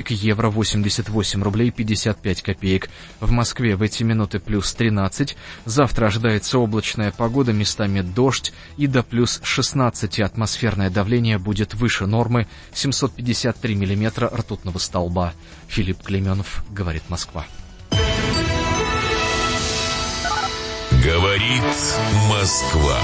к евро 88 рублей 55 копеек. В Москве в эти минуты плюс 13. Завтра ожидается облачная погода, местами дождь и до плюс 16. Атмосферное давление будет выше нормы 753 миллиметра ртутного столба. Филипп Клейменов, говорит Москва. Говорит Москва.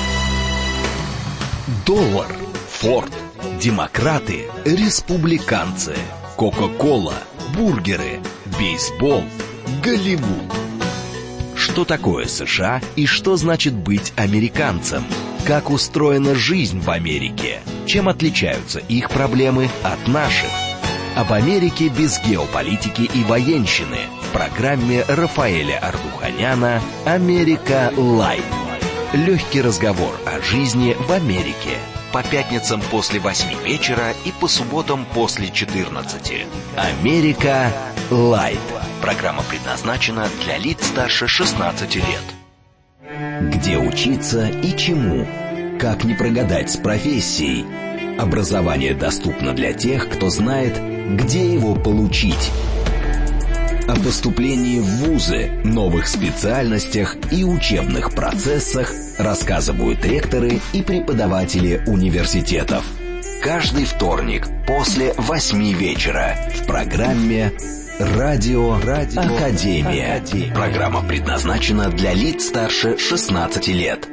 Доллар, Форд, демократы, республиканцы, Кока-кола, бургеры, бейсбол, Голливуд. Что такое США и что значит быть американцем? Как устроена жизнь в Америке? Чем отличаются их проблемы от наших? Об Америке без геополитики и военщины в программе Рафаэля Ардуханяна «Америка Лайт». Легкий разговор о жизни в Америке. По пятницам после 8 вечера и по субботам после 14. «Америка Лайт». Программа предназначена для лиц старше 16 лет. Где учиться и чему? Как не прогадать с профессией? Образование доступно для тех, кто знает, где его получить. О поступлении в вузы, новых специальностях и учебных процессах рассказывают ректоры и преподаватели университетов. Каждый вторник после 8 вечера в программе «Радио Академия». Программа предназначена для лиц старше 16 лет.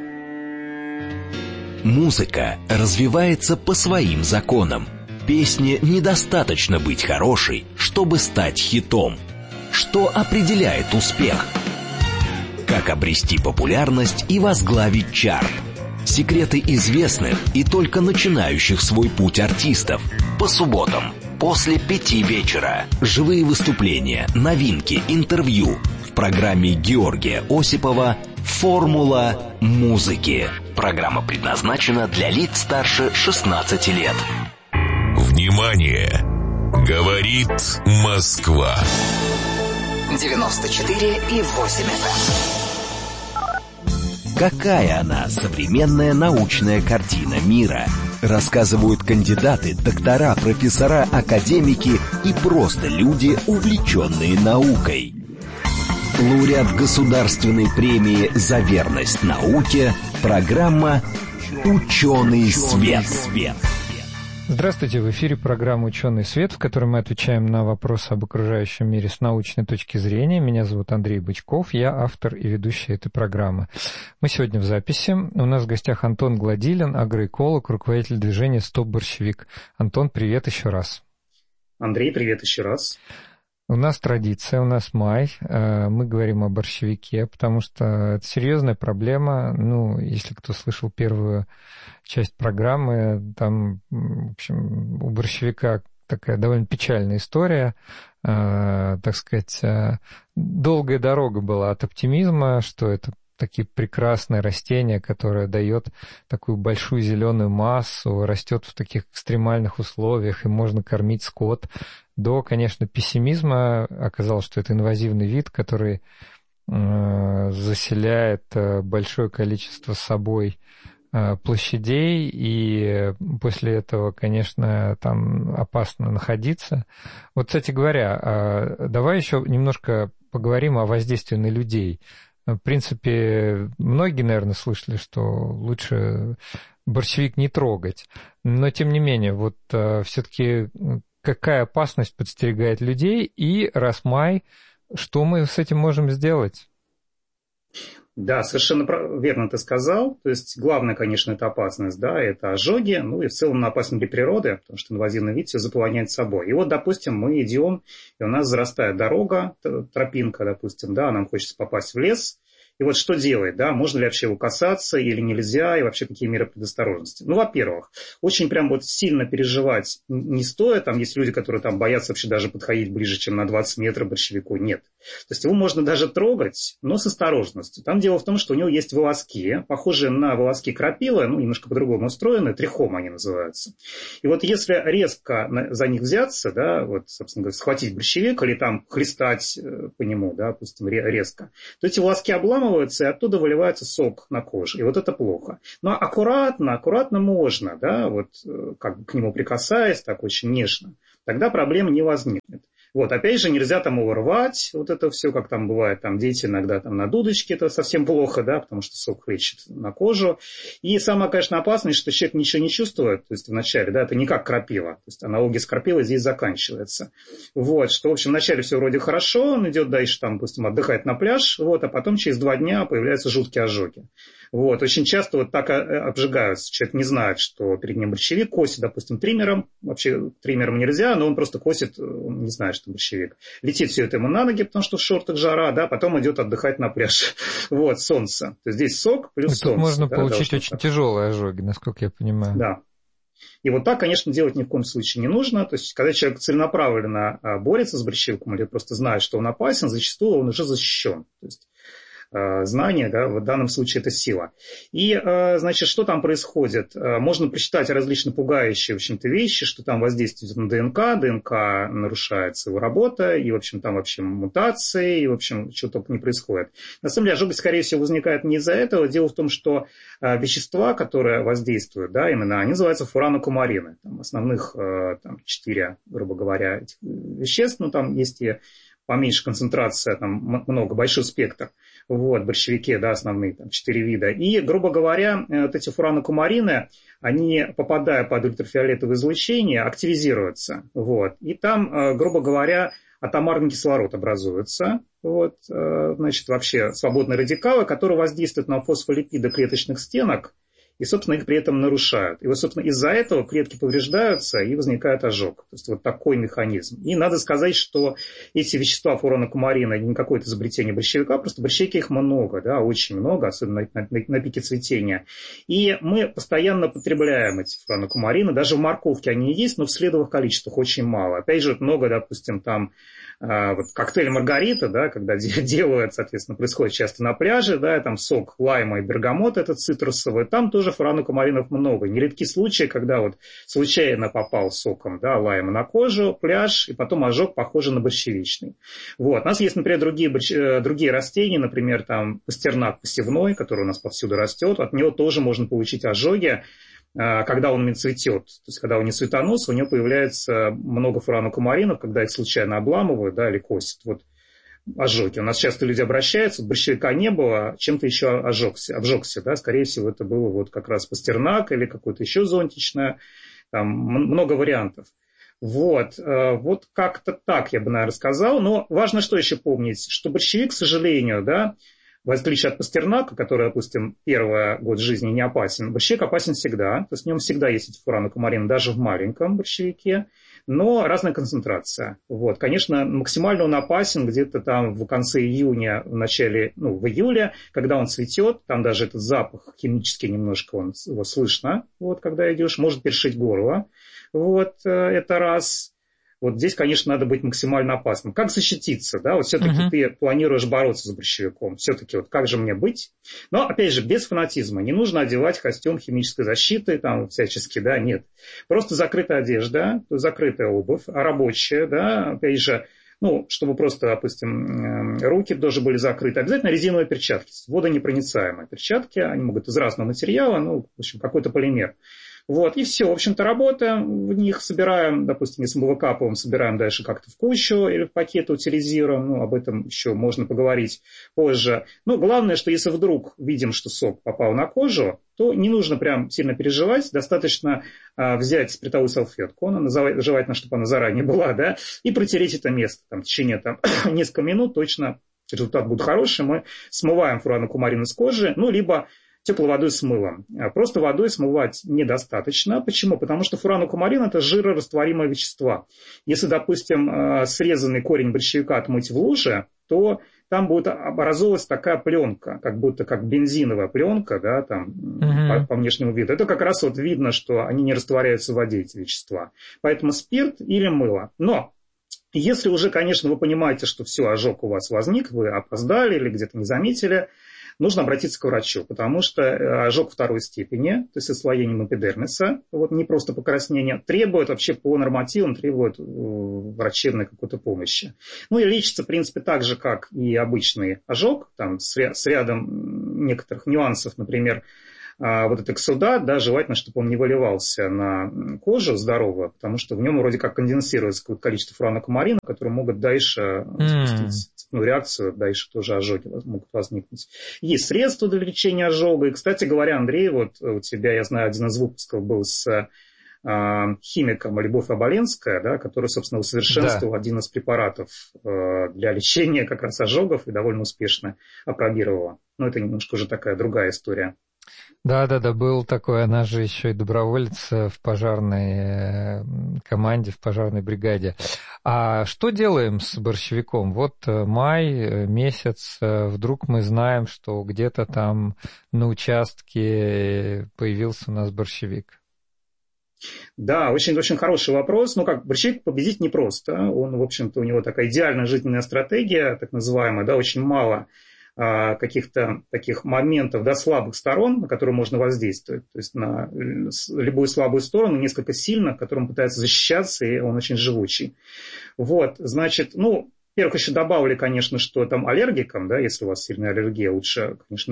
Музыка развивается по своим законам. Песне недостаточно быть хорошей, чтобы стать хитом. Что определяет успех? Как обрести популярность и возглавить чарт? Секреты известных и только начинающих свой путь артистов. По субботам после 5 вечера. Живые выступления, новинки, интервью. В программе Георгия Осипова «Формула музыки». Программа предназначена для лиц старше 16 лет. Внимание! Говорит Москва. 94,8 FM. Какая она, современная научная картина мира? Рассказывают кандидаты, доктора, профессора, академики и просто люди, увлеченные наукой. Лауреат государственной премии «За верность науке», программа «Ученый свет». Здравствуйте, в эфире программа «Ученый свет», в которой мы отвечаем на вопросы об окружающем мире с научной точки зрения. Меня зовут Андрей Бычков, я автор и ведущий этой программы. Мы сегодня в записи. У нас в гостях Антон Гладилин, агроэколог, руководитель движения «Стоп борщевик». Антон, привет еще раз. Андрей, привет еще раз. У нас традиция, у нас май, мы говорим о борщевике, потому что это серьезная проблема. Ну, если кто слышал первую часть программы, там, в общем, у борщевика такая довольно печальная история, так сказать, долгая дорога была от оптимизма, что это такие прекрасные растения, которое дает такую большую зеленую массу, растет в таких экстремальных условиях, и можно кормить скот, до, конечно, пессимизма. Оказалось, что это инвазивный вид, который заселяет большое количество собой площадей, и после этого, конечно, там опасно находиться. Вот, кстати говоря, давай еще немножко поговорим о воздействии на людей. В принципе, многие, наверное, слышали, что лучше борщевик не трогать. Но, тем не менее, вот все-таки какая опасность подстерегает людей? И раз май, что мы с этим можем сделать? Да, совершенно верно ты сказал. То есть главное, конечно, это опасность, да, это ожоги, ну и в целом она опасна для природы, потому что инвазивный вид все заполоняет собой. И вот, допустим, мы идем, и у нас зарастает дорога, тропинка, допустим, да, нам хочется попасть в лес. И вот что делать, да, можно ли вообще его касаться или нельзя, и вообще какие меры предосторожности. Ну, во-первых, очень прям вот сильно переживать не стоит, там есть люди, которые там боятся вообще даже подходить ближе, чем на 20 метров к борщевику, нет. То есть его можно даже трогать, но с осторожностью. Там дело в том, что у него есть волоски, похожие на волоски крапивы, ну, немножко по-другому устроены, трихома они называются. И вот если резко за них взяться, да, вот, собственно говоря, схватить борщевик или там хлестать по нему, да, допустим, резко, то эти волоски обламываются, и оттуда выливается сок на кожу. И вот это плохо. Но аккуратно можно, да, вот как бы к нему прикасаясь, так очень нежно. Тогда проблем не возникнет. Вот, опять же, нельзя там его рвать, вот это все, как там бывает, там дети иногда там на дудочке, это совсем плохо, да, потому что сок хлещет на кожу. И самое, конечно, опасное, что человек ничего не чувствует, то есть вначале, да, это не как крапива, то есть аналогия с крапивой здесь заканчивается. Вот, что, в общем, вначале все вроде хорошо, он идет дальше, там, допустим, отдыхать на пляж, вот, а потом через 2 дня появляются жуткие ожоги. Вот, очень часто вот так обжигаются. Человек не знает, что перед ним борщевик, косит, допустим, триммером. Вообще триммером нельзя, но он просто косит, он не знает, что борщевик. Летит все это ему на ноги, потому что в шортах жара, да, потом идет отдыхать на пляж. Вот, солнце. То есть здесь сок плюс солнце. Тут можно да, получить очень тяжелые ожоги, насколько я понимаю. Да. И вот так, конечно, делать ни в коем случае не нужно. То есть, когда человек целенаправленно борется с борщевиком или просто знает, что он опасен, зачастую он уже защищен. То есть, знание, да, в данном случае это сила. И, значит, что там происходит? Можно прочитать различно пугающие, в общем-то, вещи, что там воздействует на ДНК нарушается его работа, и, в общем, там вообще мутации, и, в общем, что только не происходит. На самом деле, ожоги, скорее всего, возникают не из-за этого. Дело в том, что вещества, которые воздействуют, да, именно, они называются фуранокумарины. Там основных там, 4, грубо говоря, этих веществ, но там есть и поменьше концентрация, там много, большой спектр. Вот, борщевики, да, основные, там, 4 вида. И, грубо говоря, вот эти фуранокумарины, они, попадая под ультрафиолетовое излучение, активизируются. Вот. И там, грубо говоря, атомарный кислород образуется. Вот, значит, вообще свободные радикалы, которые воздействуют на фосфолипиды клеточных стенок, и, собственно, их при этом нарушают. И вот, собственно, из-за этого клетки повреждаются и возникает ожог. То есть вот такой механизм. И надо сказать, что эти вещества фуранокумарина не какое-то изобретение борщевика, просто борщевики их много, да, очень много, особенно на пике цветения. И мы постоянно потребляем эти фуранокумарины, даже в морковке они есть, но в следовых количествах очень мало. Опять же, много, допустим, там вот коктейль Маргарита, да, когда делают, соответственно, происходит часто на пляже, да, там сок лайма и бергамота, этот цитрусовый, там тоже фуранокумаринов много. Нередки случаи, когда вот случайно попал соком, да, лайма на кожу, пляж, и потом ожог похожий на борщевичный. Вот. У нас есть, например, другие растения, например, там пастернак посевной, который у нас повсюду растет, от него тоже можно получить ожоги, когда он не цветет, то есть когда он не цветонос, у него появляется много фуранокумаринов, когда их случайно обламывают, да, или косят. Вот ожоги. У нас часто люди обращаются, борщевика не было, чем-то еще обжегся, да, скорее всего, это было вот как раз пастернак или какое-то еще зонтичное, там много вариантов. Вот как-то так я бы, наверное, сказал, но важно что еще помнить, что борщевик, к сожалению, да, в отличие от пастернака, который, допустим, первый год жизни не опасен, борщевик опасен всегда, то есть в нем всегда есть эти фуранокумарины, даже в маленьком борщевике, но разная концентрация. Вот. Конечно, максимально он опасен где-то там в конце июня, в начале, в июле, когда он цветет, там даже этот запах химический немножко его слышно, вот, когда идешь, может першить горло, вот, это раз. Вот здесь, конечно, надо быть максимально опасным. Как защититься, да? Вот все-таки ты планируешь бороться с борщевиком. Все-таки вот как же мне быть? Но, опять же, без фанатизма. Не нужно одевать костюм химической защиты, там, всячески, да, нет. Просто закрытая одежда, закрытая обувь, рабочая, да, опять же, чтобы просто, допустим, руки тоже были закрыты. Обязательно резиновые перчатки, водонепроницаемые перчатки. Они могут из разного материала, в общем, какой-то полимер. Вот, и все, в общем-то, работаем в них, собираем, допустим, если мы выкапываем, собираем дальше как-то в кучу или в пакеты утилизируем, об этом еще можно поговорить позже. Но главное, что если вдруг видим, что сок попал на кожу, то не нужно прям сильно переживать, достаточно взять спиртовую салфетку, желательно, чтобы она заранее была, да, и протереть это место, в течение нескольких минут точно результат будет хороший, мы смываем фуранокумарины с кожи, либо теплой водой с мылом. Просто водой смывать недостаточно. Почему? Потому что фуранокумарин – это жирорастворимое вещество. Если, допустим, срезанный корень борщевика отмыть в луже, то там будет образовываться такая пленка, как будто как бензиновая пленка, да, по внешнему виду. Это как раз вот видно, что они не растворяются в воде, эти вещества. Поэтому спирт или мыло. Но если уже, конечно, вы понимаете, что все, ожог у вас возник, вы опоздали или где-то не заметили, нужно обратиться к врачу, потому что ожог второй степени, то есть осложнение эпидермиса, не просто покраснение, требует вообще по нормативам, требует врачебной какой-то помощи. И лечится, в принципе, так же, как и обычный ожог, с рядом некоторых нюансов, например, вот этот эксудат, да, желательно, чтобы он не выливался на кожу здоровую, потому что в нем вроде как конденсируется какое-то количество фуранокумарина, которые могут дальше запустить цепную реакцию, дальше тоже ожоги могут возникнуть. Есть средства для лечения ожога. И, кстати говоря, Андрей, вот у тебя, я знаю, один из выпусков был с химиком Любовь Оболенская, да, который, собственно, усовершенствовал один из препаратов для лечения как раз ожогов и довольно успешно апробировала. Но это немножко уже такая другая история. Да, был такой, она же еще и доброволец в пожарной команде, в пожарной бригаде. А что делаем с борщевиком? Вот май месяц, вдруг мы знаем, что где-то там на участке появился у нас борщевик. Да, очень хороший вопрос. Ну, как борщевик победить непросто. Он, в общем-то, у него такая идеальная жизненная стратегия, так называемая, да, очень мало каких-то таких моментов, да, слабых сторон, на которые можно воздействовать. То есть на любую слабую сторону несколько сильных, которым пытается защищаться, и он очень живучий. Вот, значит, ну, во-первых, еще добавили, конечно, что там аллергикам, да, если у вас сильная аллергия, лучше, конечно,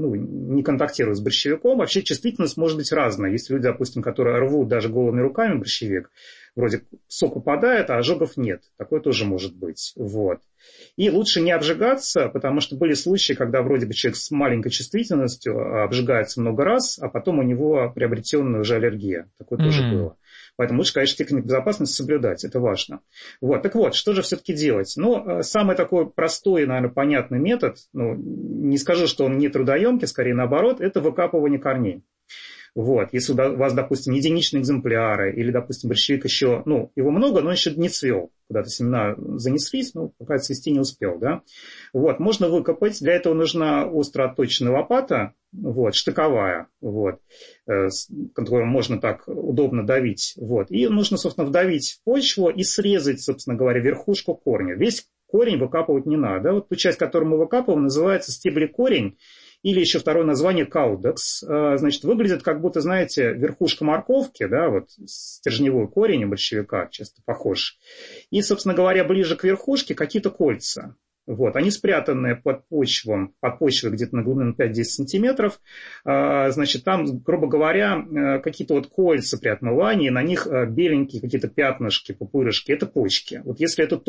не контактировать с борщевиком. Вообще чувствительность может быть разная. Есть люди, допустим, которые рвут даже голыми руками борщевик, вроде сок упадает, а ожогов нет. Такое тоже может быть. Вот. И лучше не обжигаться, потому что были случаи, когда вроде бы человек с маленькой чувствительностью обжигается много раз, а потом у него приобретенная уже аллергия. Такое тоже было. Поэтому лучше, конечно, степень безопасности соблюдать, это важно. Вот. Так вот, что же все-таки делать? Ну, самый такой простой, наверное, понятный метод, ну, не скажу, что он не трудоемкий, скорее наоборот, это выкапывание корней. Вот. Если у вас, допустим, единичные экземпляры, или, допустим, борщевик еще, ну, его много, но он еще не цвел. Куда-то семена занеслись, но пока цвести не успел, да. Вот. Можно выкопать. Для этого нужна остро отточенная лопата, вот, штыковая, вот, которую можно так удобно давить. Вот. И нужно, собственно, вдавить в почву и срезать, собственно говоря, верхушку корня. Весь корень выкапывать не надо. Вот ту часть, которую мы выкапываем, называется стеблекорень. Или еще второе название каудекс. Значит, выглядит как будто, знаете, верхушка морковки, да, вот стержневой корень у борщевика часто похож. И, собственно говоря, ближе к верхушке какие-то кольца. Вот, они спрятаны под почвой где-то на глубину 5-10 сантиметров. Значит, там, грубо говоря, какие-то вот кольца при отмывании, на них беленькие какие-то пятнышки, пупырышки. Это почки. Вот если эту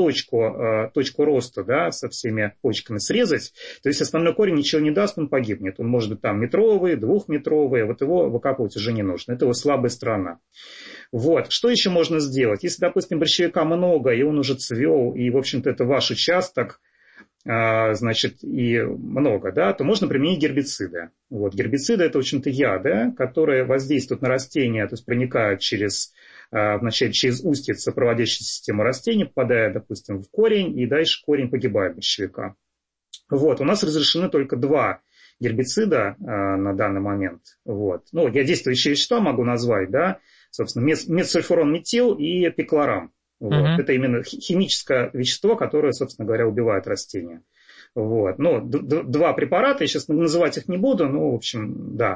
точку роста, да, со всеми почками срезать, то есть основной корень ничего не даст, он погибнет. Он может быть там метровый, двухметровый, вот его выкапывать уже не нужно. Это его слабая сторона. Вот. Что еще можно сделать? Если, допустим, борщевика много, и он уже цвел, и, в общем-то, это ваш участок, значит, и много, да, то можно применить гербициды. Вот. Гербициды – это, в общем-то, яды, которые воздействуют на растения, то есть проникают вначале через устьица проводящей системы растений, попадая, допустим, в корень, и дальше корень погибает борщевика. Вот. У нас разрешены только 2 гербицида на данный момент. Вот. Ну, я действующие вещества могу назвать, да, собственно, метсульфурон метил и пиклорам. Вот. Это именно химическое вещество, которое, собственно говоря, убивает растения. Вот. Ну, 2 препарата, я сейчас называть их не буду, но, в общем, да.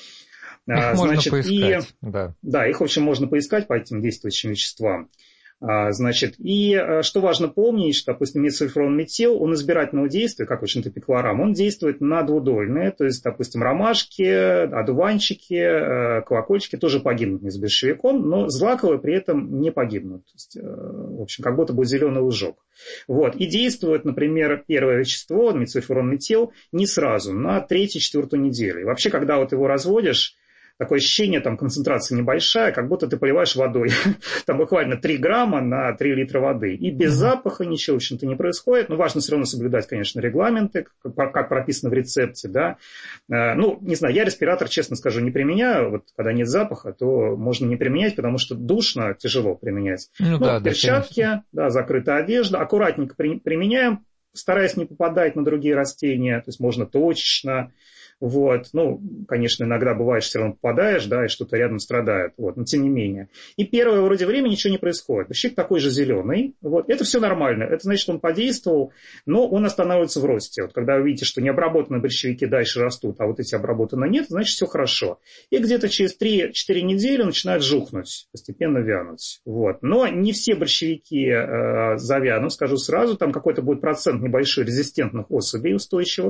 Их можно поискать. Да, их, в общем, можно поискать по этим действующим веществам. Значит, и что важно помнить, что, допустим, метсульфурон метил, он избирательного действия, как, в общем-то, пиклорам, он действует на двудольные, то есть, допустим, ромашки, одуванчики, колокольчики тоже погибнут вместе с борщевиком, но злаковые при этом не погибнут. То есть, в общем, как будто бы зеленый лужок. Вот. И действует, например, первое вещество, метсульфурон метил, не сразу, на 3-4 неделю. И вообще, когда вот его разводишь, такое ощущение, там концентрация небольшая, как будто ты поливаешь водой. Там буквально 3 грамма на 3 литра воды. И без запаха ничего, в общем-то, не происходит. Но важно все равно соблюдать, конечно, регламенты, как прописано в рецепте. Да. Ну, не знаю, я респиратор, честно скажу, не применяю. Вот когда нет запаха, то можно не применять, потому что душно, тяжело применять. Перчатки, да, закрытая одежда. Аккуратненько применяем, стараясь не попадать на другие растения. То есть можно точечно. Вот. Ну, конечно, иногда бывает, что все равно попадаешь, да, и что-то рядом страдает, вот, но тем не менее. И первое вроде время ничего не происходит. Борщевик такой же зеленый, вот, это все нормально, это значит, что он подействовал, но он останавливается в росте. Вот, когда вы видите, что необработанные борщевики дальше растут, а вот эти обработанные нет, значит, все хорошо. И где-то через 3-4 недели начинает жухнуть, постепенно вянуть. Вот. Но не все борщевики завянут, скажу сразу, там какой-то будет процент небольшой резистентных особей устойчивых.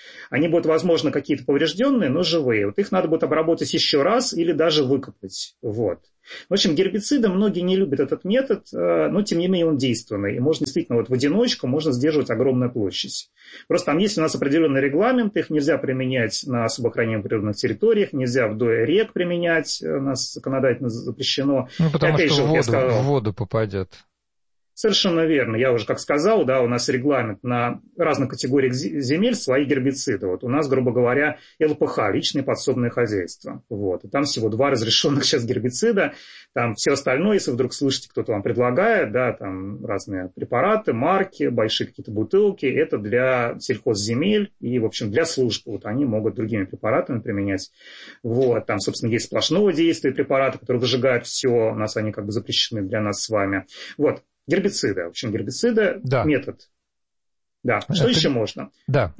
они будут, возможно, какие-то поврежденные, но живые. Вот их надо будет обработать еще раз или даже выкопать. Вот. В общем, гербициды, многие не любят этот метод, но тем не менее он действенный. И можно действительно вот в одиночку можно сдерживать огромную площадь. Просто там есть у нас определенный регламент, их нельзя применять на особо охраняемых природных территориях, нельзя вдоль рек применять, у нас законодательно запрещено. Ну, потому опять что же, в воду попадет. Совершенно верно. Я уже как сказал, да, у нас регламент на разных категориях земель свои гербициды. Вот у нас, грубо говоря, ЛПХ, личные подсобные хозяйства. Вот. И там всего 2 разрешенных сейчас гербицида. Там все остальное, если вдруг слышите, кто-то вам предлагает, да, там разные препараты, марки, большие какие-то бутылки, это для сельхозземель и, в общем, для служб. Вот они могут другими препаратами применять. Вот. Там, собственно, есть сплошного действия препараты, которые выжигают все. У нас они как бы запрещены для нас с вами. Вот. Гербициды. В общем, гербициды да. Метод. Да. Что еще можно? Да.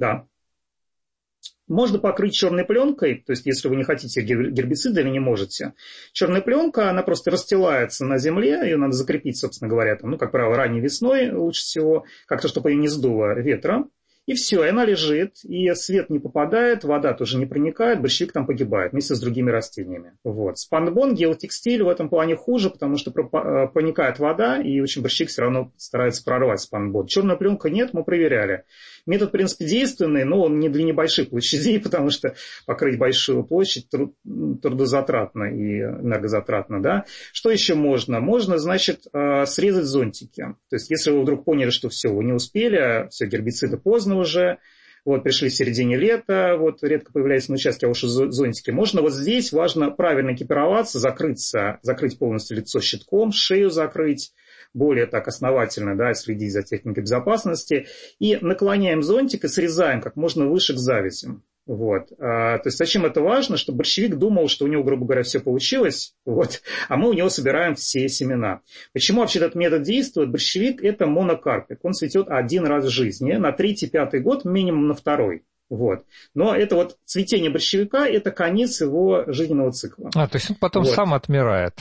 Можно покрыть черной пленкой, то есть если вы не хотите гербицида или не можете. Черная пленка, она просто расстилается на земле, ее надо закрепить, собственно говоря, там, как правило, ранней весной лучше всего, как-то, чтобы ее не сдуло ветром. И все, и она лежит, и свет не попадает, вода тоже не проникает, борщевик там погибает вместе с другими растениями. Вот. Спанбон, геотекстиль в этом плане хуже, потому что проникает вода, и очень борщевик все равно старается прорвать спанбон. Черная пленка нет, мы проверяли. Метод, в принципе, действенный, но он не для небольших площадей, потому что покрыть большую площадь трудозатратно и энергозатратно. Да? Что еще можно? Можно, значит, срезать зонтики. То есть, если вы вдруг поняли, что все, вы не успели, все, гербициды поздно уже, вот пришли в середине лета, вот редко появляются на участке, а уж зонтики. Можно вот здесь, важно правильно экипироваться, закрыть полностью лицо щитком, шею закрыть, более так основательно, да, следить за техникой безопасности, и наклоняем зонтик и срезаем как можно выше к завязям. Вот. То есть зачем это важно? Чтобы борщевик думал, что у него, грубо говоря, все получилось, вот, а мы у него собираем все семена. Почему вообще этот метод действует? Борщевик – это монокарпик, он цветет 1 раз в жизни, на 3-5 год, минимум на 2-й. Вот. Но это вот цветение борщевика – это конец его жизненного цикла. То есть он потом сам отмирает.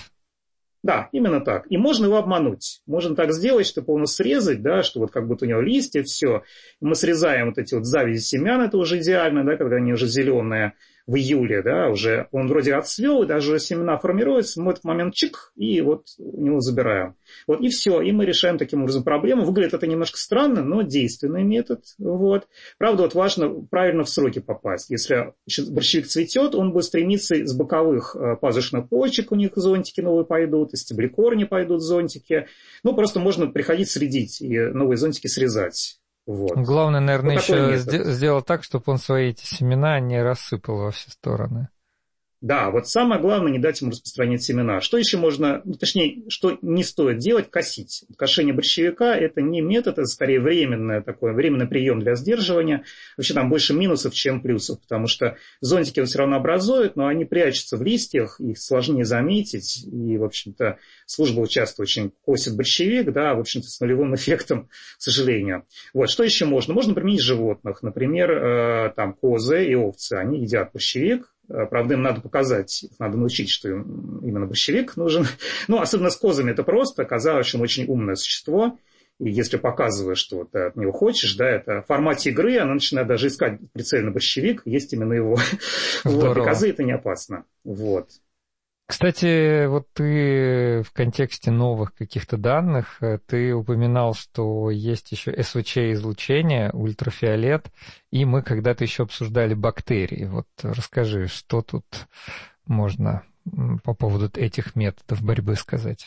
Да, именно так. И можно его обмануть. Можно так сделать, чтобы его срезать, да, что вот как будто у него листья, все. Мы срезаем вот эти вот завязи семян, это уже идеально, да, когда они уже зеленые в июле, да, уже он вроде отцвел, и даже семена формируются, мы в этот момент чик, и вот у него забираем. Вот, и все, и мы решаем таким образом проблему. Выглядит это немножко странно, но действенный метод. Вот. Правда, вот важно правильно в сроки попасть. Если борщевик цветет, он будет стремиться с боковых пазушных почек, у них зонтики новые пойдут, из стеблекорня пойдут зонтики. Ну, просто можно приходить следить и новые зонтики срезать. Вот. Главное, наверное, вот еще сделать так, чтобы он свои эти семена не рассыпал во все стороны. Да, вот самое главное, не дать ему распространять семена. Что еще можно, точнее, что не стоит делать, косить. Кошение борщевика – это не метод, это скорее временный прием для сдерживания. Вообще там больше минусов, чем плюсов, потому что зонтики он все равно образует, но они прячутся в листьях, их сложнее заметить. И, в общем-то, служба часто очень косит борщевик, да, в общем-то, с нулевым эффектом, к сожалению. Вот, что еще можно? Можно применить животных. Например, там козы и овцы, они едят борщевик. Правда, им надо показать, надо научить, что им именно борщевик нужен. Ну, особенно с козами это просто. Коза очень умное существо. И если показываешь, что ты от него хочешь, да, это в формате игры, она начинает даже искать прицельно борщевик, есть именно его. Вот, и козы это не опасно. Вот. Кстати, вот ты в контексте новых каких-то данных, ты упоминал, что есть еще СВЧ-излучение, ультрафиолет, и мы когда-то еще обсуждали бактерии. Вот расскажи, что тут можно по поводу этих методов борьбы сказать?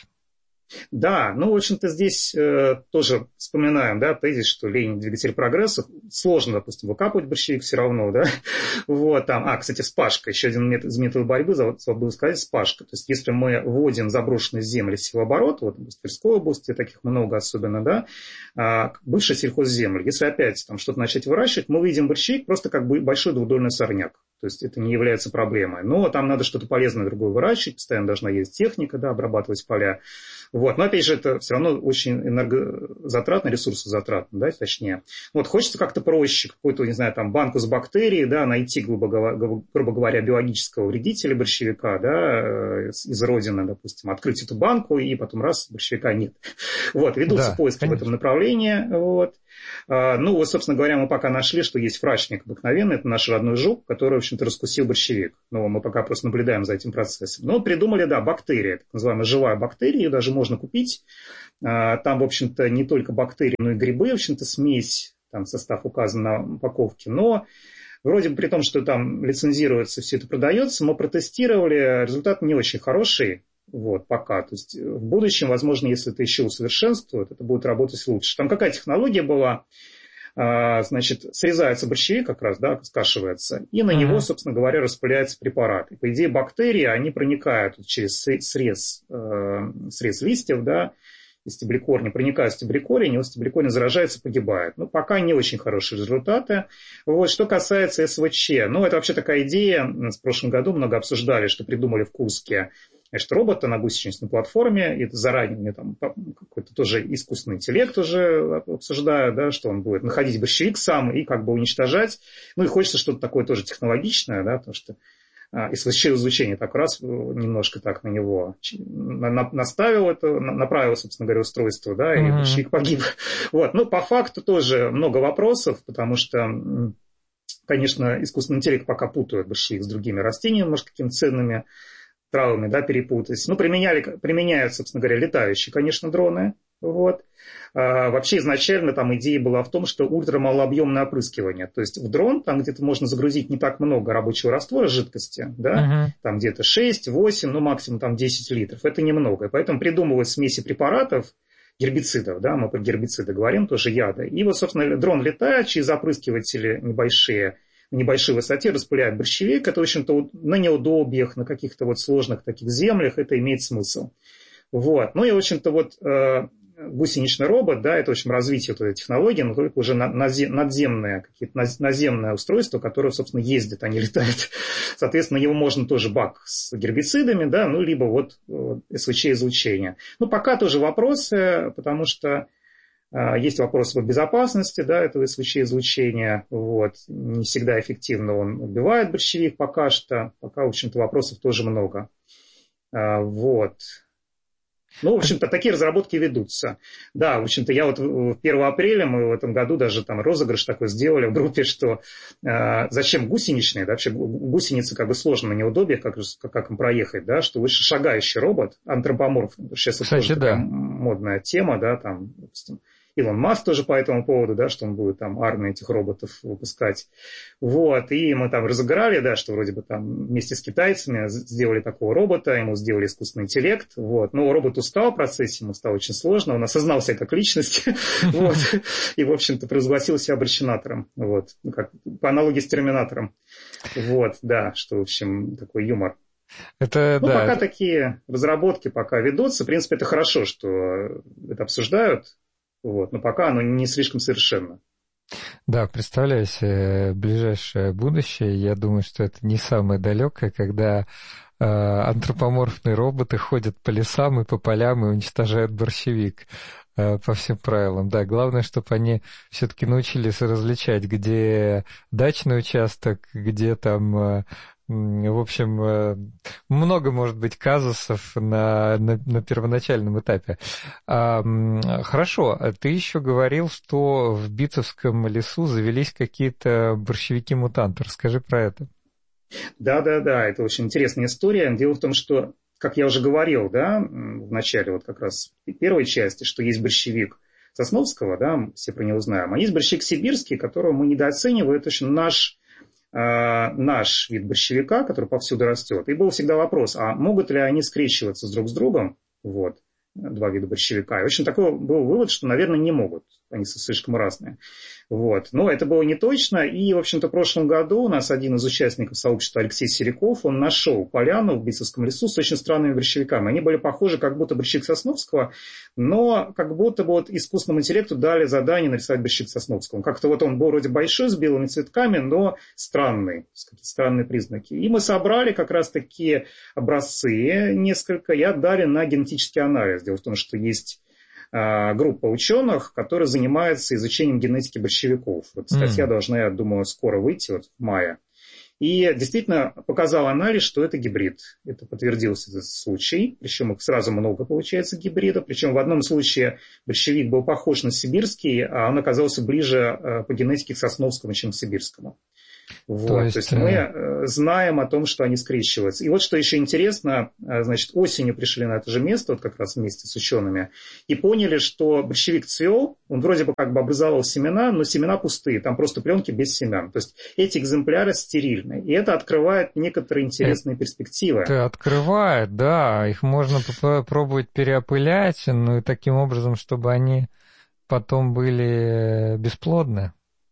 Да, ну, в общем-то, здесь тоже вспоминаем, да, тезис, что лень – двигатель прогресса. Сложно, допустим, выкапывать борщевик все равно, да. Вот там, кстати, вспашка, еще один из методов борьбы, забыл сказать, вспашка. То есть, если мы вводим заброшенные земли силооборота, вот в Тверской области таких много особенно, да, бывшие сельхозземли, если опять там что-то начать выращивать, мы видим борщевик просто как бы большой двудольный сорняк. То есть это не является проблемой. Но там надо что-то полезное другое выращивать, постоянно должна есть техника, да, обрабатывать поля. Вот. Но опять же, это все равно очень энергозатратно, ресурсозатратно, да, точнее. Вот хочется как-то проще, какую-то, не знаю, там банку с бактерией, да, найти, грубо говоря, биологического вредителя борщевика, да, из родины, допустим, открыть эту банку, и потом раз, борщевика нет. Вот, ведутся поиски в этом направлении. Вот. Ну, вот, собственно говоря, мы пока нашли, что есть фрачник обыкновенный, это наш родной жук, который, в общем-то, раскусил борщевик. Но мы пока просто наблюдаем за этим процессом. Но придумали, да, бактерия, так называемая живая бактерия, ее даже можно купить. Там, в общем-то, не только бактерии, но и грибы, в общем-то, смесь, там состав указан на упаковке. Но вроде бы при том, что там лицензируется, все это продается, мы протестировали, результат не очень хороший. Вот, пока. То есть в будущем, возможно, если это еще усовершенствуют, это будет работать лучше. Там какая технология была? Значит, срезается борщевик как раз, да, скашивается, и на него, собственно говоря, распыляется препарат. И, по идее, бактерии, они проникают через срез листьев, да, из стеблекорня, проникают в стеблекорень, и вот стеблекорень заражается, погибает. Ну, пока не очень хорошие результаты. Вот, что касается СВЧ, ну, это вообще такая идея, в прошлом году много обсуждали, что придумали в Курске, значит, робота на гусеничной платформе, и заранее там какой-то тоже искусственный интеллект уже обсуждают, да, что он будет находить борщевик сам и как бы уничтожать. Ну, и хочется что-то такое тоже технологичное, да, потому что излучение так раз немножко так на него наставил это, направил, собственно говоря, устройство, да, и борщевик погиб. Вот. Ну, по факту тоже много вопросов, потому что, конечно, искусственный интеллект пока путает борщевик с другими растениями, может, какими-то ценными травами, да, перепутать. Ну, применяют, собственно говоря, летающие, конечно, дроны. Вот. Вообще изначально там идея была в том, что ультрамалообъемное опрыскивание. То есть в дрон там где-то можно загрузить не так много рабочего раствора жидкости, да, там где-то 6, 8, ну максимум там 10 литров. Это немного. И поэтому придумывают смеси препаратов, гербицидов, да, мы про гербициды говорим, тоже яды. И вот, собственно, дрон летает, через опрыскиватели небольшие, в небольшой высоте распыляет борщевик. Это, в общем-то, на неудобьях, на каких-то вот сложных таких землях это имеет смысл. Вот. Ну и, в общем-то, вот гусеничный робот, да, это, в общем, развитие вот этой технологии, но только уже надземное, какие-то наземное устройство, которое, собственно, ездит, а не летает. Соответственно, на него можно тоже бак с гербицидами, да, ну, либо вот СВЧ-излучение. Ну, пока тоже вопросы, потому что есть вопросы по безопасности, да, этого СВЧ-излучения, вот, не всегда эффективно он убивает борщевик пока что, пока, в общем-то, вопросов тоже много, вот. Ну, в общем-то, такие разработки ведутся. Да, в общем-то, я вот 1 апреля мы в этом году даже там розыгрыш такой сделали в группе, что зачем гусеничные, да, вообще гусеницы как бы сложно на неудобьях, как им проехать, да, что лучше шагающий робот, антропоморфный. Сейчас это тоже такая модная тема, да, там, допустим, Илон Маск тоже по этому поводу, да, что он будет там армию этих роботов выпускать. Вот, и мы там разыграли, да, что вроде бы там вместе с китайцами сделали такого робота, ему сделали искусственный интеллект, вот. Но робот устал в процессе, ему стало очень сложно, он осознал себя как личность, вот, и, в общем-то, провозгласил себя обращенатором, вот, как по аналогии с терминатором. Вот, да, что, в общем, такой юмор. Это, ну, да, пока такие разработки пока ведутся, в принципе, это хорошо, что это обсуждают. Вот, но пока оно не слишком совершенно. Да, представляю себе ближайшее будущее. Я думаю, что это не самое далекое, когда антропоморфные роботы ходят по лесам и по полям и уничтожают борщевик по всем правилам. Да, главное, чтобы они все-таки научились различать, где дачный участок, где там... В общем, много может быть казусов на первоначальном этапе. Хорошо, ты еще говорил, что в Битцевском лесу завелись какие-то борщевики-мутанты. Расскажи про это. Да, это очень интересная история. Дело в том, что, как я уже говорил, да, в начале вот как раз первой части, что есть борщевик Сосновского, да, все про него знаем, а есть борщевик сибирский, которого мы недооцениваем, это очень наш вид борщевика, который повсюду растет. И был всегда вопрос, а могут ли они скрещиваться друг с другом, вот, два вида борщевика. И, в общем, такой был вывод, что, наверное, не могут. они слишком разные. Вот. Но это было не точно, и, в общем-то, в прошлом году у нас один из участников сообщества, Алексей Сериков, он нашел поляну в Битцевском лесу с очень странными борщевиками. Они были похожи, как будто борщевик Сосновского, но как будто бы вот искусственному интеллекту дали задание нарисовать борщевик Сосновского. Как-то вот он был вроде большой, с белыми цветками, но странный, какие-то странные признаки. И мы собрали как раз такие образцы несколько и отдали на генетический анализ. Дело в том, что есть группа ученых, которая занимается изучением генетики борщевиков. Вот статья должна, я думаю, скоро выйти, вот в мае. И действительно показал анализ, что это гибрид. Это подтвердился этот случай. Причем их сразу много получается гибридов. Причем в одном случае борщевик был похож на сибирский, а он оказался ближе по генетике к сосновскому, чем к сибирскому. Вот, то есть мы знаем о том, что они скрещиваются. И вот что еще интересно, значит, осенью пришли на это же место, вот как раз вместе с учеными, и поняли, что борщевик цвел, он вроде бы как бы образовал семена, но семена пустые, там просто пленки без семян. То есть эти экземпляры стерильны. И это открывает некоторые интересные перспективы. Это открывает, да, их можно попробовать переопылять, ну и таким образом, чтобы они потом были бесплодны.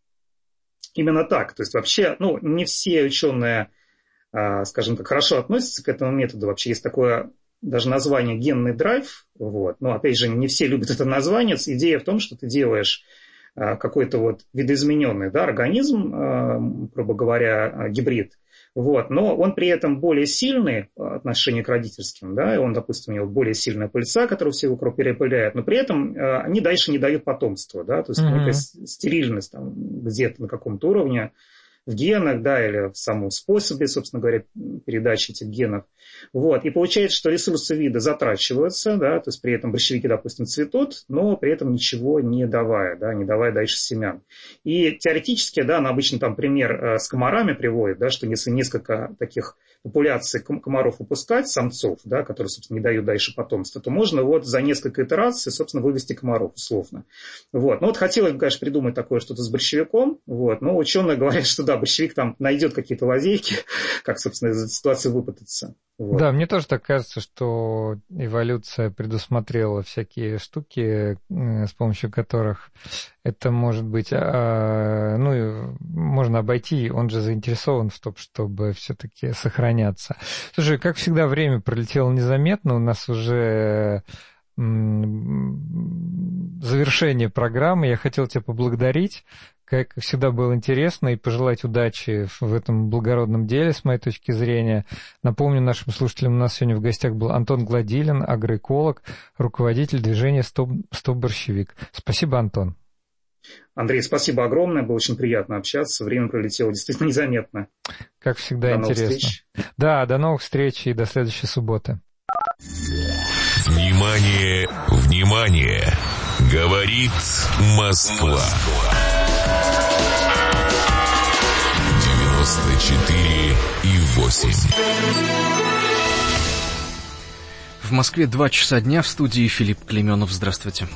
Именно так. То есть вообще, ну, не все ученые, скажем так, хорошо относятся к этому методу. Вообще есть такое даже название генный драйв. Вот. Но опять же, не все любят это название. Идея в том, что ты делаешь какой-то вот видоизмененный, да, организм, грубо говоря, гибрид. Вот. Но он при этом более сильный по отношению к родительским, да, и он, допустим, у него более сильная пыльца, которую все вокруг перепыляют, но при этом они дальше не дают потомства, да, то есть некая стерильность там где-то на каком-то уровне в генах, да, или в самом способе, собственно говоря, передачи этих генов. Вот. И получается, что ресурсы вида затрачиваются, да, то есть при этом борщевики, допустим, цветут, но при этом ничего не давая, да, не давая дальше семян. И теоретически, да, на обычно там пример с комарами приводит, да, что если несколько таких популяций комаров выпускать, самцов, да, которые, собственно, не дают дальше потомства, то можно вот за несколько итераций, собственно, вывести комаров условно. Вот. Ну вот хотелось бы, конечно, придумать такое что-то с борщевиком, вот, но ученые говорят, что да, борщевик там найдет какие-то лазейки, как, собственно, из этой ситуации выпутаться. Вот. Да, мне тоже так кажется, что эволюция предусмотрела всякие штуки, с помощью которых это может быть, ну, можно обойти, он же заинтересован в том, чтобы все-таки сохраняться. Слушай, как всегда, время пролетело незаметно, у нас уже завершение программы. Я хотел тебя поблагодарить. Как всегда, было интересно, и пожелать удачи в этом благородном деле, с моей точки зрения. Напомню нашим слушателям, у нас сегодня в гостях был Антон Гладилин, агроэколог, руководитель движения «Стоп-борщевик». Спасибо, Антон. Андрей, спасибо огромное, было очень приятно общаться, время пролетело действительно незаметно. Как всегда, до интересно. Новых встреч. Да, до новых встреч и до следующей субботы. Внимание, внимание! Говорит Москва. 94,8. В Москве 2 часа дня, в студии Филипп Клеменов. Здравствуйте.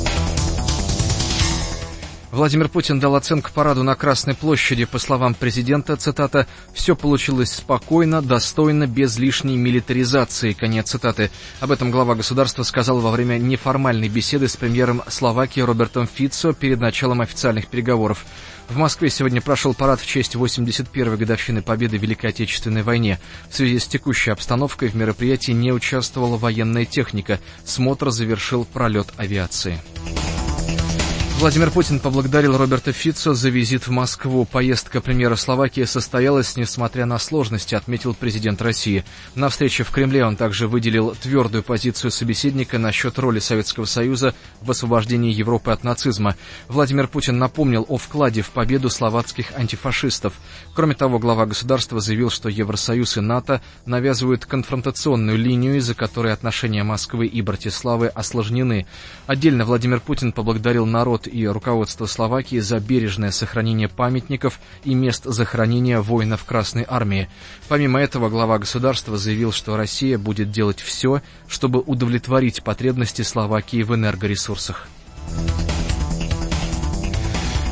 Владимир Путин дал оценку параду на Красной площади. По словам президента, цитата, «все получилось спокойно, достойно, без лишней милитаризации», конец цитаты. Об этом глава государства сказал во время неформальной беседы с премьером Словакии Робертом Фицо перед началом официальных переговоров. В Москве сегодня прошел парад в честь 81-й годовщины победы в Великой Отечественной войне. В связи с текущей обстановкой в мероприятии не участвовала военная техника. Смотр завершил пролет авиации. Владимир Путин поблагодарил Роберта Фицо за визит в Москву. Поездка премьера Словакии состоялась, несмотря на сложности, отметил президент России. На встрече в Кремле он также выделил твердую позицию собеседника насчет роли Советского Союза в освобождении Европы от нацизма. Владимир Путин напомнил о вкладе в победу словацких антифашистов. Кроме того, глава государства заявил, что Евросоюз и НАТО навязывают конфронтационную линию, из-за которой отношения Москвы и Братиславы осложнены. Отдельно Владимир Путин поблагодарил народ и руководство Словакии за бережное сохранение памятников и мест захоронения воинов Красной Армии. Помимо этого, глава государства заявил, что Россия будет делать все, чтобы удовлетворить потребности Словакии в энергоресурсах.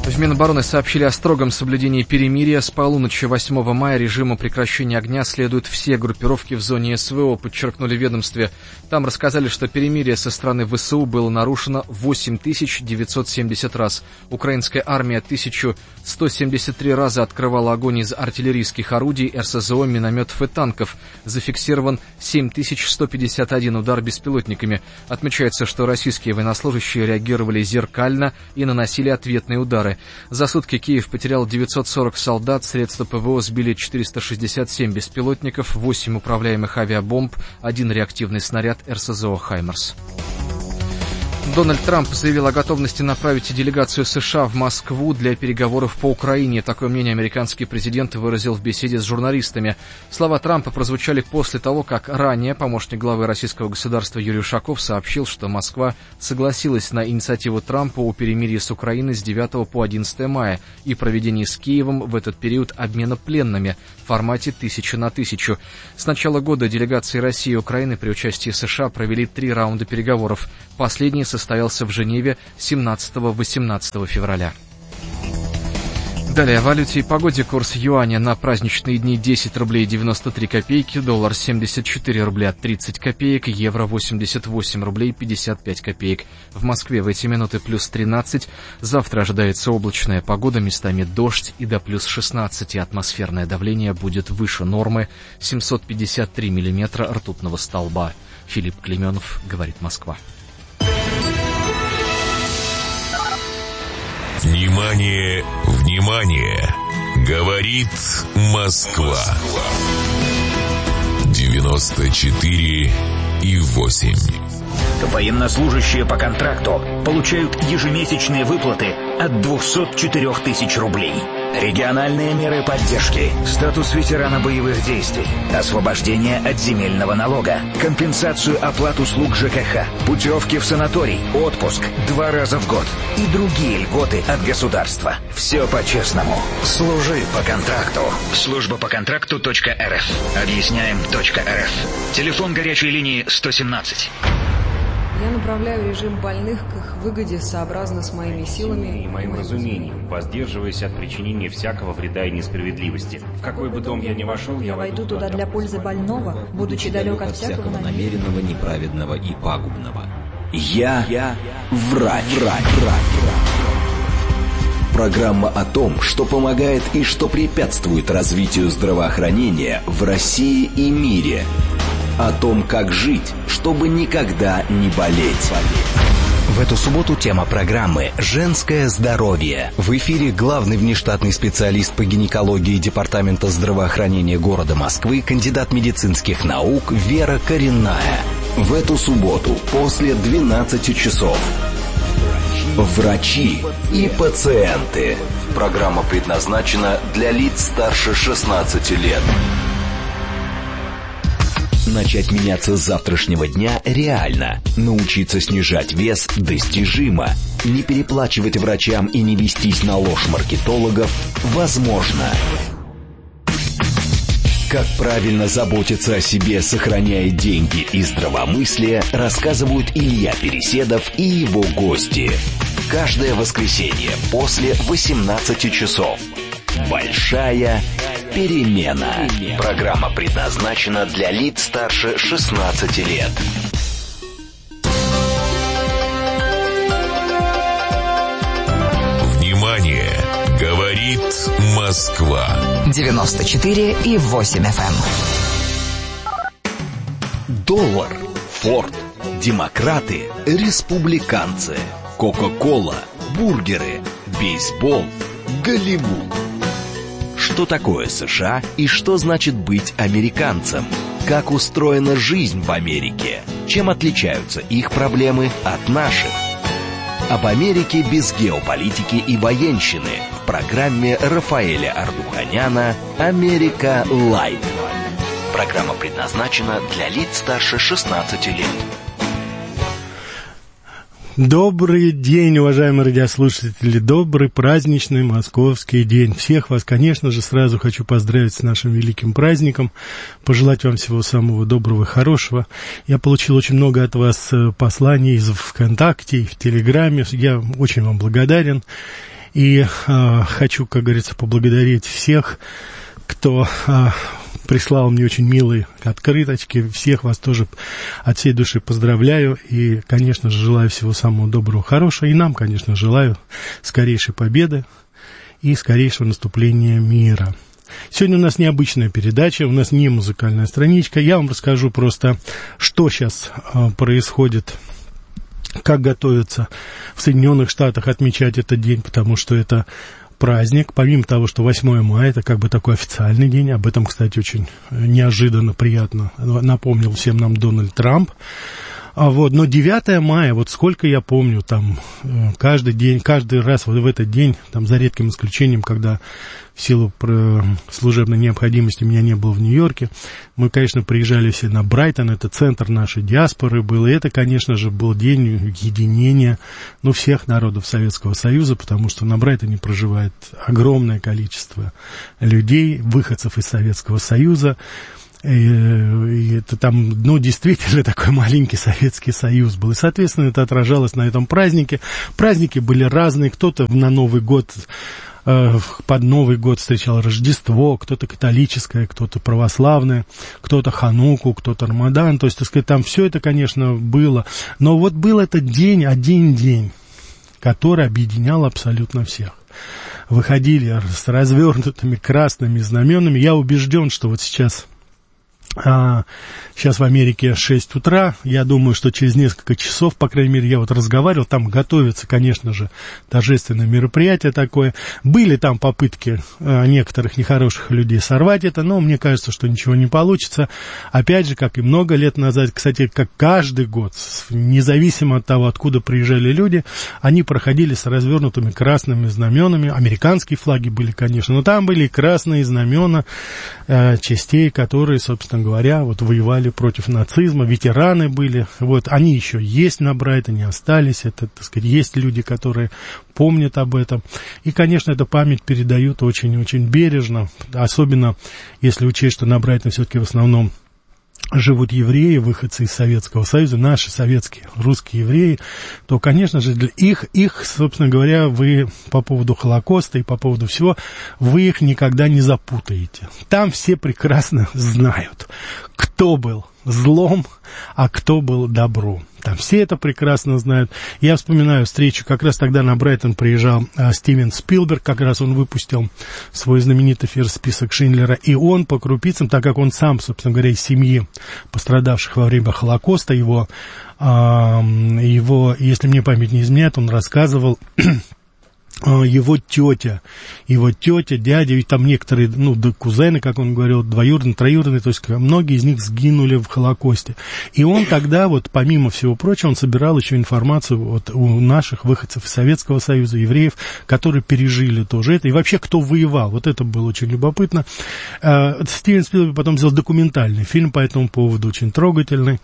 В Минобороны сообщили о строгом соблюдении перемирия. С полуночи 8 мая режиму прекращения огня следуют все группировки в зоне СВО, подчеркнули в ведомстве. Там рассказали, что перемирие со стороны ВСУ было нарушено 8970 раз. Украинская армия 1173 раза открывала огонь из артиллерийских орудий, РСЗО, минометов и танков. Зафиксирован 7151 удар беспилотниками. Отмечается, что российские военнослужащие реагировали зеркально и наносили ответные удары. За сутки Киев потерял 940 солдат, средства ПВО сбили 467 беспилотников, 8 управляемых авиабомб, 1 реактивный снаряд РСЗО «Хаймерс». Дональд Трамп заявил о готовности направить делегацию США в Москву для переговоров по Украине. Такое мнение американский президент выразил в беседе с журналистами. Слова Трампа прозвучали после того, как ранее помощник главы российского государства Юрий Ушаков сообщил, что Москва согласилась на инициативу Трампа о перемирии с Украиной с 9 по 11 мая и проведении с Киевом в этот период обмена пленными в формате 1000 на 1000. С начала года делегации России и Украины при участии США провели 3 раунда переговоров. Последний состоялся в Женеве 17-18 февраля. Далее о валюте и погоде. Курс юаня на праздничные дни 10 рублей 93 копейки, доллар 74 рубля 30 копеек, евро 88 рублей 55 копеек. В Москве в эти минуты плюс 13. Завтра ожидается облачная погода, местами дождь и до плюс 16. Атмосферное давление будет выше нормы 753 миллиметра ртутного столба. Филипп Клеменов, говорит Москва. Внимание, внимание! Говорит Москва. 94,8. Военнослужащие по контракту получают ежемесячные выплаты от 204 тысяч рублей. Региональные меры поддержки, статус ветерана боевых действий, освобождение от земельного налога, компенсацию оплат услуг ЖКХ, путевки в санаторий, отпуск 2 раза в год и другие льготы от государства. Все по-честному. Служи по контракту. Служба по контракту.рф. Объясняем.рф. Телефон горячей линии 117. Я направляю режим больных к их выгоде сообразно с моими силами и моим разумением, воздерживаясь от причинения всякого вреда и несправедливости. В какой бы дом я ни вошел, я войду туда для пользы больного, будучи далек от всякого намеренного, неправедного и пагубного. Я врач. Программа о том, что помогает и что препятствует развитию здравоохранения в России и мире. О том, как жить, чтобы никогда не болеть. В эту субботу тема программы «Женское здоровье». В эфире главный внештатный специалист по гинекологии Департамента здравоохранения города Москвы, кандидат медицинских наук Вера Коренная. В эту субботу после 12 часов. Врачи и пациенты. Программа предназначена для лиц старше 16 лет. Начать меняться с завтрашнего дня реально. Научиться снижать вес достижимо. Не переплачивать врачам и не вестись на ложь маркетологов возможно. Как правильно заботиться о себе, сохраняя деньги и здравомыслие, рассказывают Илья Переседов и его гости. Каждое воскресенье после 18 часов. Большая перемена. Программа предназначена для лиц старше 16 лет. Внимание! Говорит Москва. 94,8 FM. Доллар, Форд, демократы, республиканцы, Кока-кола, бургеры, бейсбол, Голливуд. Что такое США и что значит быть американцем? Как устроена жизнь в Америке? Чем отличаются их проблемы от наших? Об Америке без геополитики и военщины в программе Рафаэля Ардуханяна «Америка Лайт». Программа предназначена для лиц старше 16 лет. Добрый день, уважаемые радиослушатели, добрый праздничный московский день. Всех вас, конечно же, сразу хочу поздравить с нашим великим праздником, пожелать вам всего самого доброго и хорошего. Я получил очень много от вас посланий в ВКонтакте и в Телеграме, я очень вам благодарен. И хочу, как говорится, поблагодарить всех, кто прислал мне очень милые открыточки. Всех вас тоже от всей души поздравляю. И, конечно же, желаю всего самого доброго, хорошего. И нам, конечно, желаю скорейшей победы и скорейшего наступления мира. Сегодня у нас необычная передача, у нас не музыкальная страничка. Я вам расскажу просто, что сейчас происходит, как готовятся в Соединенных Штатах отмечать этот день, потому что это праздник. Помимо того, что 8 мая, это как бы такой официальный день. Об этом, кстати, очень неожиданно, приятно напомнил всем нам Дональд Трамп. Но 9 мая, вот сколько я помню, там каждый день, каждый раз вот в этот день, там за редким исключением, когда в силу служебной необходимости меня не было в Нью-Йорке, мы, конечно, приезжали все на Брайтон, это центр нашей диаспоры был, и это, конечно же, был день единения, всех народов Советского Союза, потому что на Брайтоне проживает огромное количество людей, выходцев из Советского Союза. И это там, действительно такой маленький Советский Союз был. И, соответственно, это отражалось на этом празднике. Праздники были разные. Кто-то на Новый год, под Новый год встречал Рождество, кто-то католическое, кто-то православное, кто-то Хануку, кто-то Рамадан. То есть, так сказать, там все это, конечно, было. Но вот был этот день, один день, который объединял абсолютно всех. Выходили с развернутыми красными знаменами. Я убежден, что вот сейчас в Америке 6 утра, я думаю, что через несколько часов, по крайней мере, я вот разговаривал, там готовится, конечно же, торжественное мероприятие такое. Были там попытки некоторых нехороших людей сорвать это, но мне кажется, что ничего не получится. Опять же, как и много лет назад, кстати, как каждый год, независимо от того, откуда приезжали люди, они проходили с развернутыми красными знаменами. Американские флаги были, конечно, но там были красные знамена частей, которые, собственно говоря, вот воевали против нацизма, ветераны были, вот, они еще есть на Брайтоне, остались, это, так сказать, есть люди, которые помнят об этом, и, конечно, эту память передают очень-очень бережно, особенно если учесть, что на Брайтоне все-таки в основном живут евреи, выходцы из Советского Союза, наши советские, русские евреи, то, конечно же, для их, собственно говоря, вы по поводу Холокоста и по поводу всего, вы их никогда не запутаете. Там все прекрасно знают, кто был злом, а кто был добром. Там все это прекрасно знают. Я вспоминаю встречу, как раз тогда на Брайтон приезжал Стивен Спилберг, как раз он выпустил свой знаменитый фильм «Список Шиндлера», и он по крупицам, так как он сам, собственно говоря, из семьи пострадавших во время Холокоста, его, если мне память не изменяет, он рассказывал, его тетя, дядя, и там некоторые, кузены, как он говорил, двоюродные, троюродные, то есть многие из них сгинули в Холокосте. И он тогда, вот помимо всего прочего, он собирал еще информацию вот у наших выходцев из Советского Союза, евреев, которые пережили тоже это, и вообще, кто воевал. Вот это было очень любопытно. Стивен Спилберг потом сделал документальный фильм по этому поводу, очень трогательный.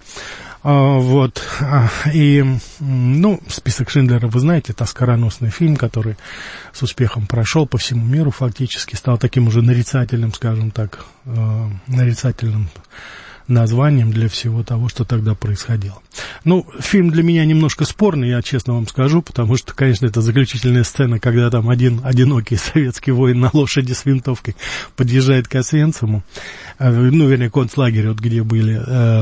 «Список Шиндлера», вы знаете, это оскароносный фильм, который с успехом прошел по всему миру фактически, стал таким уже нарицательным, скажем так, нарицательным названием для всего того, что тогда происходило. Фильм для меня немножко спорный, я честно вам скажу, потому что, конечно, это заключительная сцена, когда там один одинокий советский воин на лошади с винтовкой подъезжает к Освенциму, вернее, концлагерь, вот, где были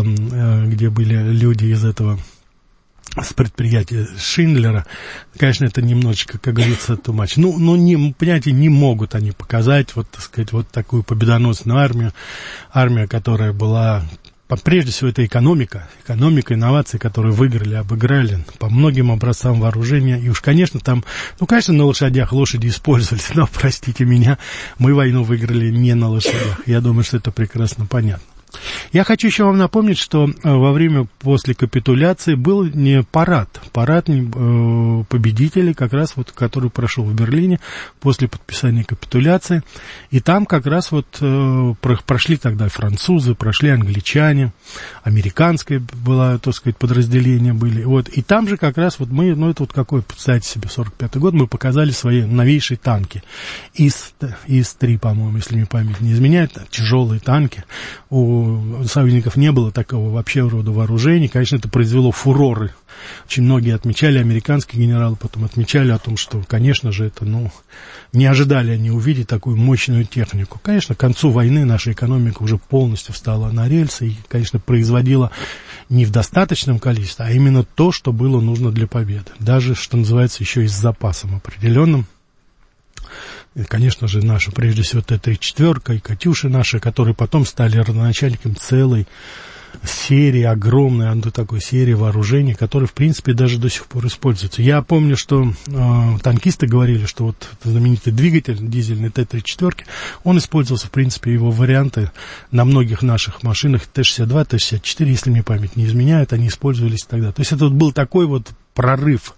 люди из этого, с предприятия Шиндлера. Конечно, это немножечко, как говорится, too much. Понимаете, не могут они показать, вот, так сказать, вот такую победоносную армию, которая была, прежде всего, это экономика, инновации, которые выиграли, обыграли по многим образцам вооружения. И уж, конечно, там, конечно, на лошадях лошади использовались, но, простите меня, мы войну выиграли не на лошадях. Я думаю, что это прекрасно понятно. Я хочу еще вам напомнить, что после капитуляции был не парад победителей, как раз вот, который прошел в Берлине после подписания капитуляции, и там как раз вот прошли тогда французы, прошли англичане, американское было, так сказать, подразделение были, вот, и там же как раз вот мы, это вот какой, представьте себе, 45-й год, мы показали свои новейшие танки, ИС-3, по-моему, если мне память не изменяет, тяжелые танки, у союзников не было такого вообще рода вооружений. Конечно, это произвело фуроры. Очень многие отмечали, американские генералы потом отмечали о том, что, конечно же, это, не ожидали они увидеть такую мощную технику. Конечно, к концу войны наша экономика уже полностью встала на рельсы и, конечно, производила не в достаточном количестве, а именно то, что было нужно для победы. Даже, что называется, еще и с запасом определенным. И, конечно же, наша, прежде всего, Т-34 и «Катюши» наши, которые потом стали родоначальником целой серии, огромной такой серии вооружений, которые, в принципе, даже до сих пор используются. Я помню, что танкисты говорили, что вот знаменитый двигатель дизельный Т-34, он использовался, в принципе, его варианты на многих наших машинах Т-62, Т-64, если мне память не изменяет, они использовались тогда. То есть это вот был такой вот прорыв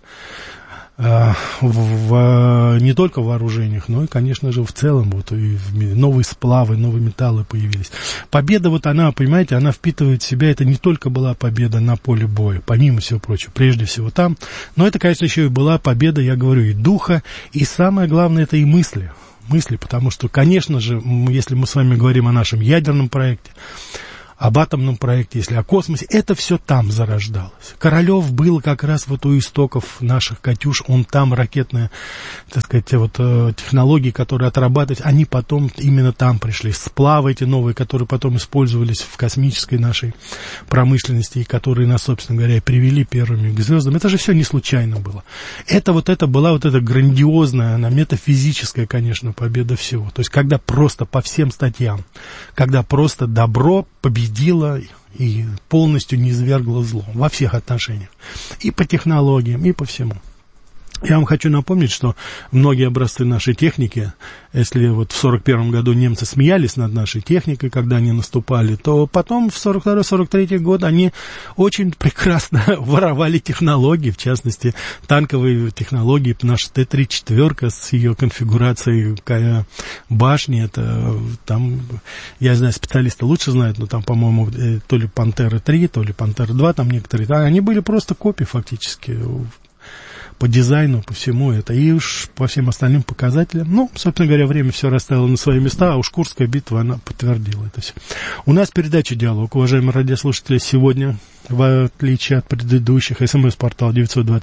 не только в вооружениях, но и, конечно же, в целом, вот, и новые сплавы, новые металлы появились. Победа, вот она, понимаете, она впитывает в себя, это не только была победа на поле боя, помимо всего прочего, прежде всего там, но это, конечно, еще и была победа, я говорю, и духа, и самое главное, это и мысли, потому что, конечно же, если мы с вами говорим о нашем ядерном проекте, об атомном проекте, если о космосе, это все там зарождалось. Королев был как раз вот у истоков наших «Катюш», он там ракетные, так сказать, вот технологии, которые отрабатывать, они потом именно там пришли. Сплавы эти новые, которые потом использовались в космической нашей промышленности, и которые нас, собственно говоря, привели первыми к звездам, это же все не случайно было. Это была вот эта грандиозная, она метафизическая, конечно, победа всего. То есть, когда просто по всем статьям, когда просто добро победило и полностью низвергла зло во всех отношениях. И по технологиям, и по всему. Я вам хочу напомнить, что многие образцы нашей техники, если вот в 1941 году немцы смеялись над нашей техникой, когда они наступали, то потом в 1942-1943 год они очень прекрасно воровали технологии, в частности, танковые технологии. Наша Т-34 с ее конфигурацией башни, это там, я знаю, специалисты лучше знают, но там, по-моему, то ли Пантера-3, то ли Пантера-2, там некоторые, они были просто копии фактически, по дизайну, по всему это, и уж по всем остальным показателям. Собственно говоря, время все расставило на свои места, а уж Курская битва, она подтвердила это все. У нас передача «Диалог», уважаемые радиослушатели, сегодня, в отличие от предыдущих, СМС-портал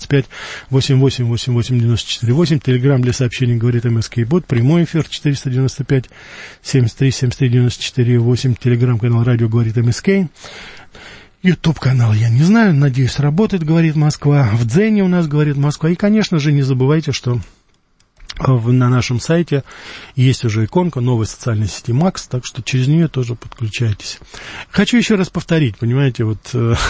925-88-88-94-8, телеграмм для сообщений «Говорит МСК» бот, прямой эфир 495-73-73-94-8, телеграмм-канал «Радио Говорит МСК». YouTube-канал, я не знаю, надеюсь, работает, говорит Москва. В Дзене у нас говорит Москва. И, конечно же, не забывайте, что на нашем сайте есть уже иконка новой социальной сети Макс, так что через нее тоже подключайтесь. Хочу еще раз повторить, понимаете, вот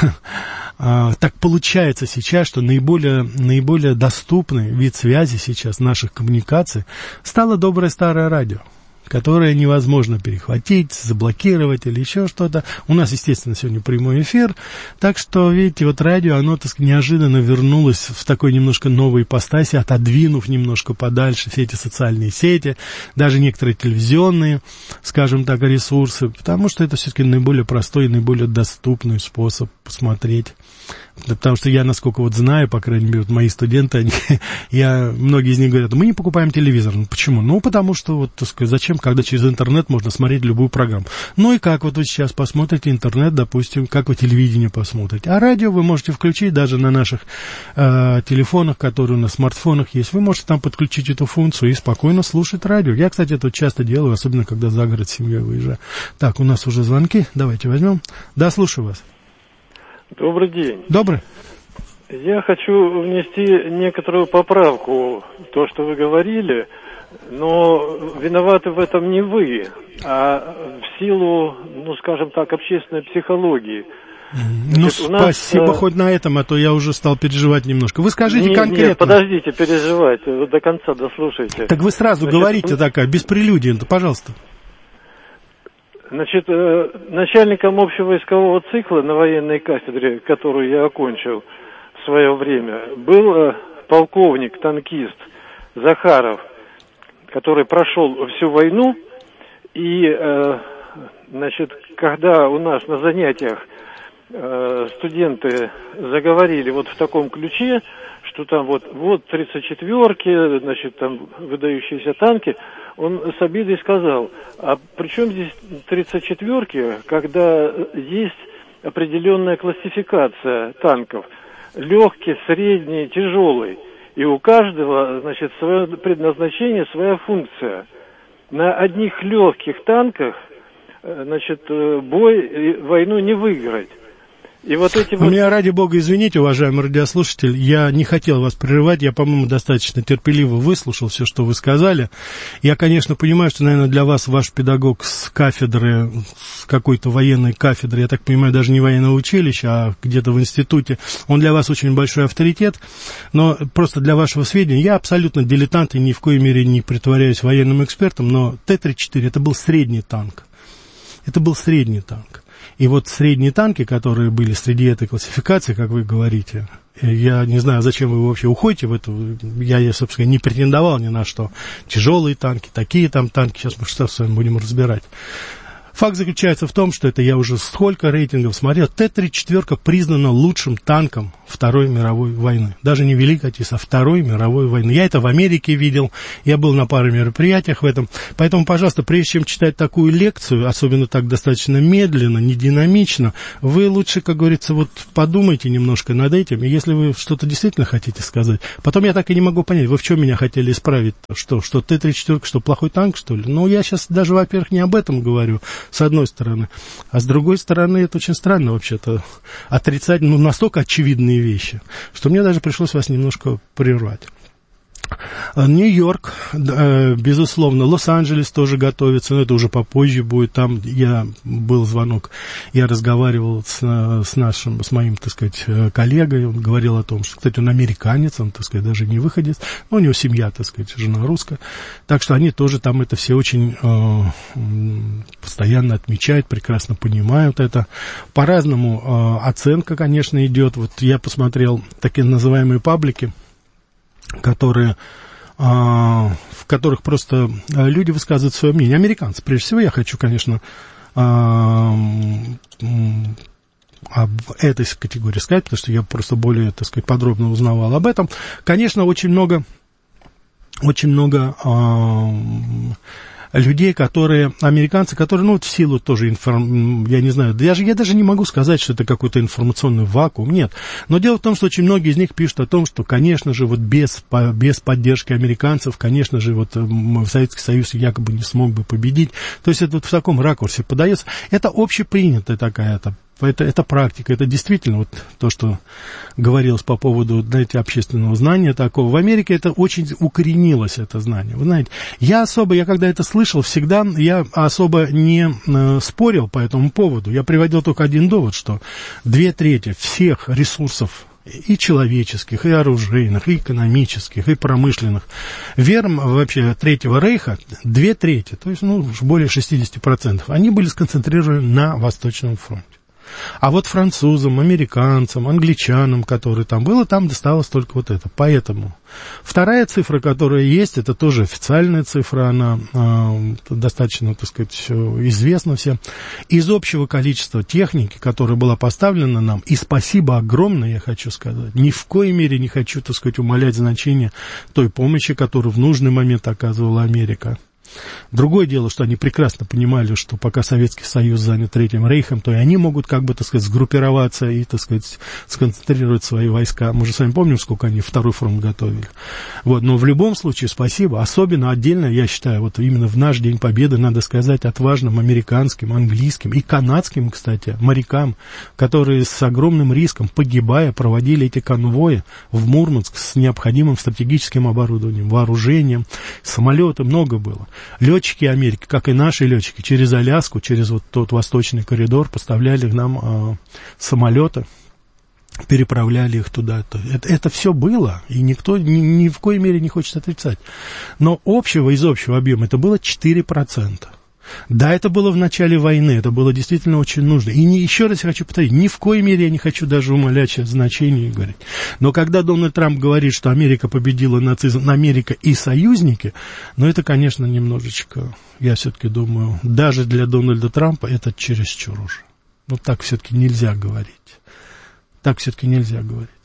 так получается сейчас, что наиболее доступный вид связи сейчас наших коммуникаций стало доброе старое радио, которое невозможно перехватить, заблокировать или еще что-то. У нас, естественно, сегодня прямой эфир, так что, видите, вот радио, оно, так сказать, неожиданно вернулось в такой немножко новой ипостаси, отодвинув немножко подальше все эти социальные сети, даже некоторые телевизионные, скажем так, ресурсы, потому что это все-таки наиболее простой и наиболее доступный способ посмотреть. Потому что я, насколько вот знаю, по крайней мере, вот мои студенты, многие из них говорят, мы не покупаем телевизор. Почему? Потому что, вот, так сказать, зачем, когда через интернет можно смотреть любую программу. И как вот вы сейчас посмотрите интернет, допустим, как вы телевидение посмотрите. А радио вы можете включить даже на наших телефонах, которые на смартфонах есть. Вы можете там подключить эту функцию и спокойно слушать радио. Я, кстати, это часто делаю, особенно когда за город с семьей выезжаю. Так, у нас уже звонки, давайте возьмем. Да, слушаю вас. Добрый день. Добрый. Я хочу внести некоторую поправку, то, что вы говорили, но виноваты в этом не вы, а в силу, скажем так, общественной психологии. Спасибо хоть на этом, а то я уже стал переживать немножко. Вы скажите конкретно. Нет, подождите, переживать, до конца дослушайте. Так вы сразу говорите такая, без прелюдии, пожалуйста. Значит, начальником общевойскового цикла на военной кафедре, которую я окончил в свое время, был полковник-танкист Захаров, который прошел всю войну. И, когда у нас на занятиях студенты заговорили вот в таком ключе, что там вот 34-ки, значит, там выдающиеся танки, он с обидой сказал, а при чем здесь 34-ки, когда есть определенная классификация танков, легкий, средний, тяжелый, и у каждого, значит, свое предназначение, своя функция. На одних легких танках, значит, войну не выиграть. И вот эти вот... Меня, ради бога, извините, уважаемый радиослушатель, я не хотел вас прерывать, я, по-моему, достаточно терпеливо выслушал все, что вы сказали. Я, конечно, понимаю, что, наверное, для вас ваш педагог с кафедры, с какой-то военной кафедры, я так понимаю, даже не военного училища, а где-то в институте, он для вас очень большой авторитет, но просто для вашего сведения, я абсолютно дилетант и ни в коей мере не притворяюсь военным экспертом, но Т-34 это был средний танк. Это был средний танк. И вот средние танки, которые были среди этой классификации, как вы говорите, я не знаю, зачем вы вообще уходите в эту, я, собственно, не претендовал ни на что. Тяжелые танки, такие там танки, сейчас мы что с вами будем разбирать. Факт заключается в том, что это я уже сколько рейтингов смотрел. Т-34 признана лучшим танком Второй мировой войны. Даже не Великой Отечественной, а Второй мировой войны. Я это в Америке видел, я был на паре мероприятиях в этом. Поэтому, пожалуйста, прежде чем читать такую лекцию, особенно так достаточно медленно, не динамично, вы лучше, как говорится, вот подумайте немножко над этим. И если вы что-то действительно хотите сказать, потом я так и не могу понять, вы в чем меня хотели исправить? Что Т-34, что плохой танк, что ли? Ну, я сейчас даже, во-первых, не об этом говорю, с одной стороны. А с другой стороны, это очень странно вообще-то отрицать, ну, настолько очевидные вещи, что мне даже пришлось вас немножко прервать. Нью-Йорк, безусловно, Лос-Анджелес тоже готовится, но это уже попозже будет. Там был звонок, я разговаривал с моим, так сказать, коллегой, он говорил о том, что, кстати, он американец, он, так сказать, даже не выходец, но у него семья, так сказать, жена русская, так что они тоже там это все очень постоянно отмечают, прекрасно понимают это. По-разному оценка, конечно, идет. Вот я посмотрел такие называемые паблики, в которых просто люди высказывают свое мнение. Американцы, прежде всего, я хочу, конечно, об этой категории сказать, потому что я просто более, так сказать, подробно узнавал об этом. Конечно, очень много людей, американцы, которые, ну, в силу тоже я не знаю, я даже не могу сказать, что это какой-то информационный вакуум, нет. Но дело в том, что очень многие из них пишут о том, что, конечно же, вот без поддержки американцев, конечно же, вот Советский Союз якобы не смог бы победить. То есть это вот в таком ракурсе подается. Это общепринятая такая-то. Это практика, это действительно вот то, что говорилось по поводу, знаете, общественного знания такого. В Америке это очень укоренилось, это знание. Вы знаете, я когда это слышал, всегда я особо не спорил по этому поводу. Я приводил только один довод, что 2/3 всех ресурсов и человеческих, и оружейных, и экономических, и промышленных верм вообще Третьего Рейха, 2/3, то есть, ну, более 60%, они были сконцентрированы на Восточном фронте. А вот французам, американцам, англичанам, которые там было, там досталось только вот это. Поэтому вторая цифра, которая есть, это тоже официальная цифра, она достаточно, так сказать, известна всем. Из общего количества техники, которая была поставлена нам, и спасибо огромное, я хочу сказать, ни в коей мере не хочу, так сказать, умалять значение той помощи, которую в нужный момент оказывала Америка. Другое дело, что они прекрасно понимали, что пока Советский Союз занят Третьим Рейхом, то и они могут, как бы, так сказать, сгруппироваться и, так сказать, сконцентрировать свои войска. Мы же с вами помним, сколько они Второй фронт готовили. Вот, но в любом случае спасибо. Особенно отдельно, я считаю, вот именно в наш День Победы надо сказать отважным американским, английским и канадским, кстати, морякам, которые с огромным риском, погибая, проводили эти конвои в Мурманск с необходимым стратегическим оборудованием, вооружением, самолеты, много было. Летчики Америки, как и наши летчики, через Аляску, через вот тот восточный коридор поставляли нам самолеты, переправляли их туда. Это все было, и никто ни в коей мере не хочет отрицать. Но из общего объема это было 4%. Да, это было в начале войны, это было действительно очень нужно. И еще раз я хочу повторить, ни в коей мере я не хочу даже умалять сейчас значение и говорить. Но когда Дональд Трамп говорит, что Америка победила нацизм, Америка и союзники, это, конечно, немножечко, я все-таки думаю, даже для Дональда Трампа это чересчур уже. Так все-таки нельзя говорить.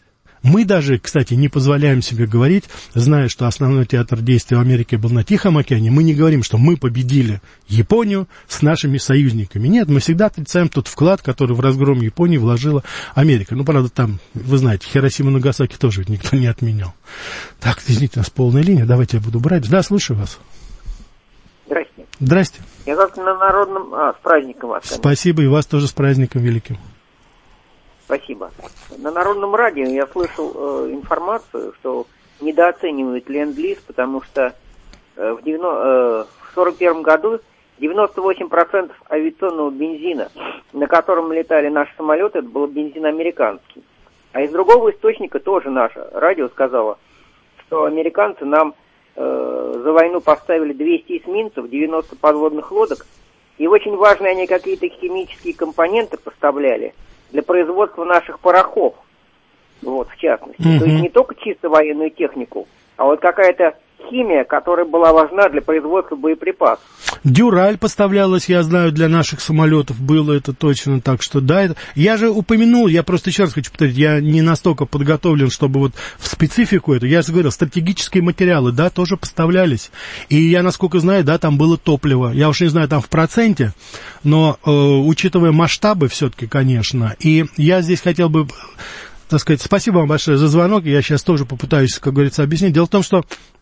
Мы даже, кстати, не позволяем себе говорить, зная, что основной театр действия в Америке был на Тихом океане, мы не говорим, что мы победили Японию с нашими союзниками. Нет, мы всегда отрицаем тот вклад, который в разгром Японии вложила Америка. Ну, правда, там, вы знаете, Хиросима и Нагасаки тоже ведь никто не отменял. Так, извините, у нас полная линия, давайте я буду брать. Да, слушаю вас. Здрасте. Здрасте. Я как на народном... с праздником вас. Спасибо, и вас тоже с праздником великим. Спасибо. На народном радио я слышал информацию, что недооценивают ленд-лиз, потому что в 1941 году 98% авиационного бензина, на котором летали наши самолеты, это был бензин американский. А из другого источника тоже наше радио сказало, что американцы нам за войну поставили 200 эсминцев, 90 подводных лодок, и очень важные они какие-то химические компоненты поставляли для производства наших порохов, вот, в частности. То есть не только чисто военную технику, а вот какая-то химия, которая была важна для производства боеприпасов. Дюраль поставлялась, я знаю, для наших самолетов, было это точно, так что да, это... Я же упомянул, я просто еще раз хочу повторить, я не настолько подготовлен, чтобы вот в специфику эту, я же говорил, стратегические материалы, да, тоже поставлялись, и я, насколько знаю, да, там было топливо, я уж не знаю, там в проценте, но учитывая масштабы все-таки, конечно, и я здесь хотел бы, так сказать, спасибо вам большое за звонок, я сейчас тоже попытаюсь, как говорится, объяснить. Дело в том, что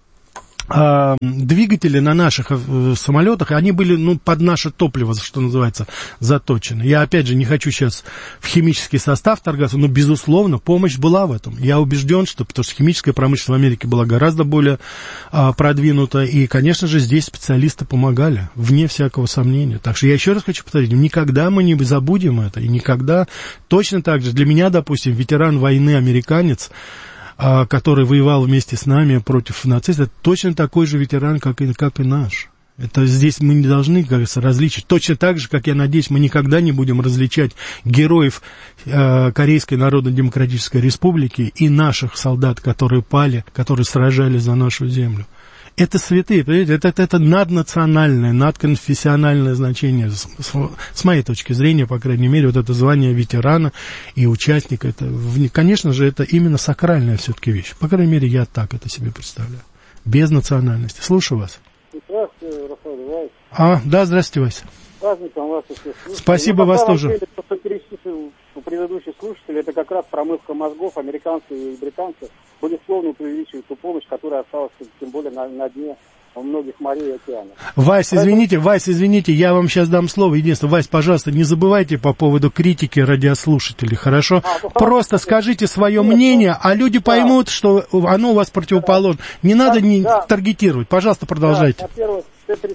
двигатели на наших самолетах, они были, ну, под наше топливо, что называется, заточены. Я, опять же, не хочу сейчас в химический состав торгаться, но, безусловно, помощь была в этом. Я убежден, что, потому что химическая промышленность в Америке была гораздо более продвинута, и, конечно же, здесь специалисты помогали, вне всякого сомнения. Так что я еще раз хочу повторить, никогда мы не забудем это, и никогда, точно так же, для меня, допустим, ветеран войны американец, который воевал вместе с нами против нацистов, точно такой же ветеран, как и наш. Это здесь мы не должны, кажется, различить. Точно так же, как я надеюсь, мы никогда не будем различать героев Корейской Народно-Демократической Республики и наших солдат, которые пали, которые сражались за нашу землю. Это святые, понимаете, это наднациональное, надконфессиональное значение, с моей точки зрения, по крайней мере, вот это звание ветерана и участника, это, конечно же, это именно сакральная все-таки вещь. По крайней мере, я так это себе представляю. Без национальности. Слушаю вас. Здравствуйте, Рафаэль Вайс. Да, здравствуйте, Вася. Праздником вас и всех. Спасибо, вас тоже. Деле, то, что перечислил предыдущий слушатель, это как раз промывка мозгов. Американцы и британцы были склонны преувеличивать ту помощь, которая осталась, тем более, на дне многих морей и океанов. Вась, извините, я вам сейчас дам слово. Единственное, Вась, пожалуйста, не забывайте по поводу критики радиослушателей, хорошо? Просто скажите свое мнение, а люди поймут, что оно у вас противоположно. Не надо таргетировать. Пожалуйста, продолжайте. Во-первых,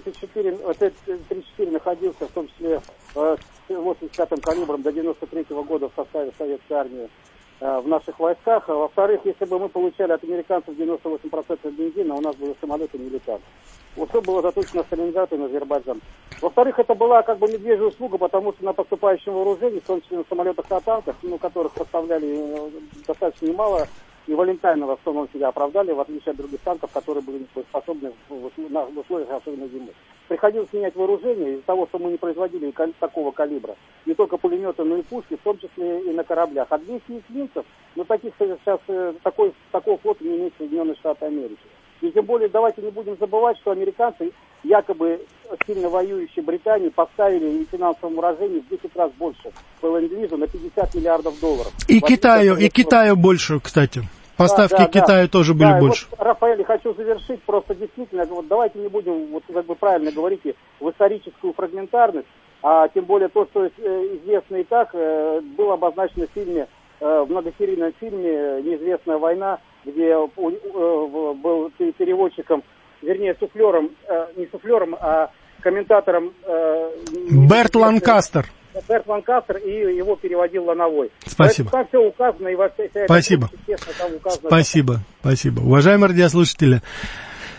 Т-34 находился, в том числе с 85-м калибром до 93-го года в составе советской армии в наших войсках. А во-вторых, если бы мы получали от американцев 98% бензина, у нас бы самолеты не летали. Вот все было заточено на Сталинград и на Азербайджан. Во-вторых, это была как бы медвежья услуга, потому что на поступающем вооружении, в том числе на самолетах и танках, которых поставляли достаточно немало, и Валентайнова в том себя оправдали, в отличие от других танков, которые были способны в условиях особенно зимы. Приходилось менять вооружение из-за того, что мы не производили такого калибра. Не только пулеметы, но и пушки, в том числе и на кораблях. А 200 эсминцев, таких сейчас такого флота не имеют Соединенные Штаты Америки. И тем более давайте не будем забывать, что американцы, якобы сильно воюющие Британии, поставили и финансовому выражению в 10 раз больше по ленд-лизу на $50 миллиардов. И Китаю больше, кстати. Поставки Китаю тоже были больше. Вот, Рафаэль, хочу завершить, просто действительно, вот давайте не будем, вот как вы правильно говорите, в историческую фрагментарность, а тем более то, что известно и так, было обозначено в фильме, в многосерийном фильме «Неизвестная война», где был переводчиком, вернее, суфлером, не суфлером, а комментатором... Берт Ланкастер. Берт Ланкастер, и его переводил Лановой. Спасибо. Там все указано, и во всей... Спасибо. Честно, там указано. Спасибо. Уважаемые радиослушатели,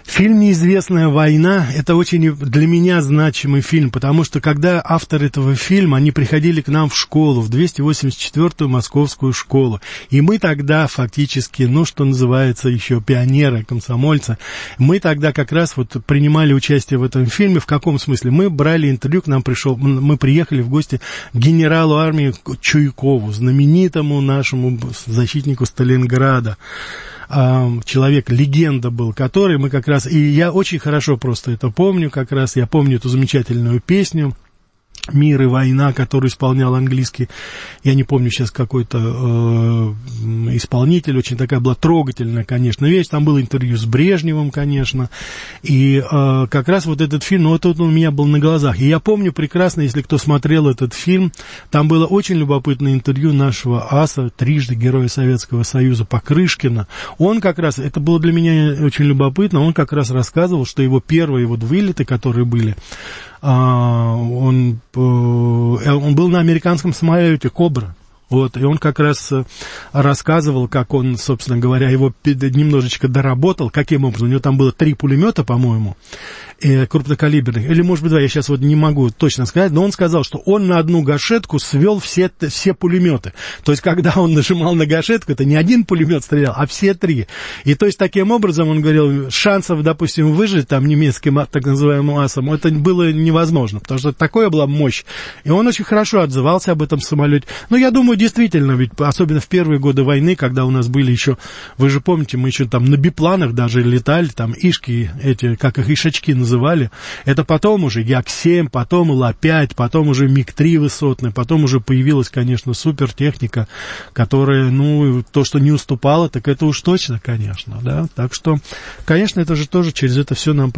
Фильм «Неизвестная война» — это очень для меня значимый фильм, потому что когда авторы этого фильма, они приходили к нам в школу, в 284-ю московскую школу, и мы тогда фактически, ну, что называется, еще пионеры, комсомольцы, мы тогда как раз вот принимали участие в этом фильме. В каком смысле? Мы брали интервью, к нам мы приехали в гости к генералу армии Чуйкову, знаменитому нашему защитнику Сталинграда. Человек, легенда был, который мы как раз... И я очень хорошо просто это помню, как раз я помню эту замечательную песню «Мир и война», которую исполнял английский, я не помню сейчас какой-то исполнитель, очень такая была трогательная, конечно, вещь. Там было интервью с Брежневым, конечно, и как раз вот этот фильм, ну, вот он у меня был на глазах. И я помню прекрасно, если кто смотрел этот фильм, там было очень любопытное интервью нашего аса, трижды Героя Советского Союза, Покрышкина. Он как раз, это было для меня очень любопытно, он как раз рассказывал, что его первые вот вылеты, которые были, он был на американском самолете «Кобра». Вот, и он как раз рассказывал, как он, собственно говоря, его немножечко доработал, каким образом. У него там было 3 пулемета, по-моему, крупнокалиберных, или, может быть, 2, я сейчас вот не могу точно сказать, но он сказал, что он на одну гашетку свел все пулеметы. То есть, когда он нажимал на гашетку, это не один пулемет стрелял, а все 3. И то есть, таким образом, он говорил, шансов, допустим, выжить там немецким, так называемым асом, это было невозможно, потому что такая была мощь. И он очень хорошо отзывался об этом самолете. Но я думаю, действительно, ведь особенно в первые годы войны, когда у нас были еще, вы же помните, мы еще там на бипланах даже летали, там ишки эти, как их ишачки называли, это потом уже Як-7, потом Ла-5, потом уже МиГ-3 высотный, потом уже появилась, конечно, супертехника, которая, ну, то, что не уступала, так это уж точно, конечно, да, так что, конечно, это же тоже через это все нам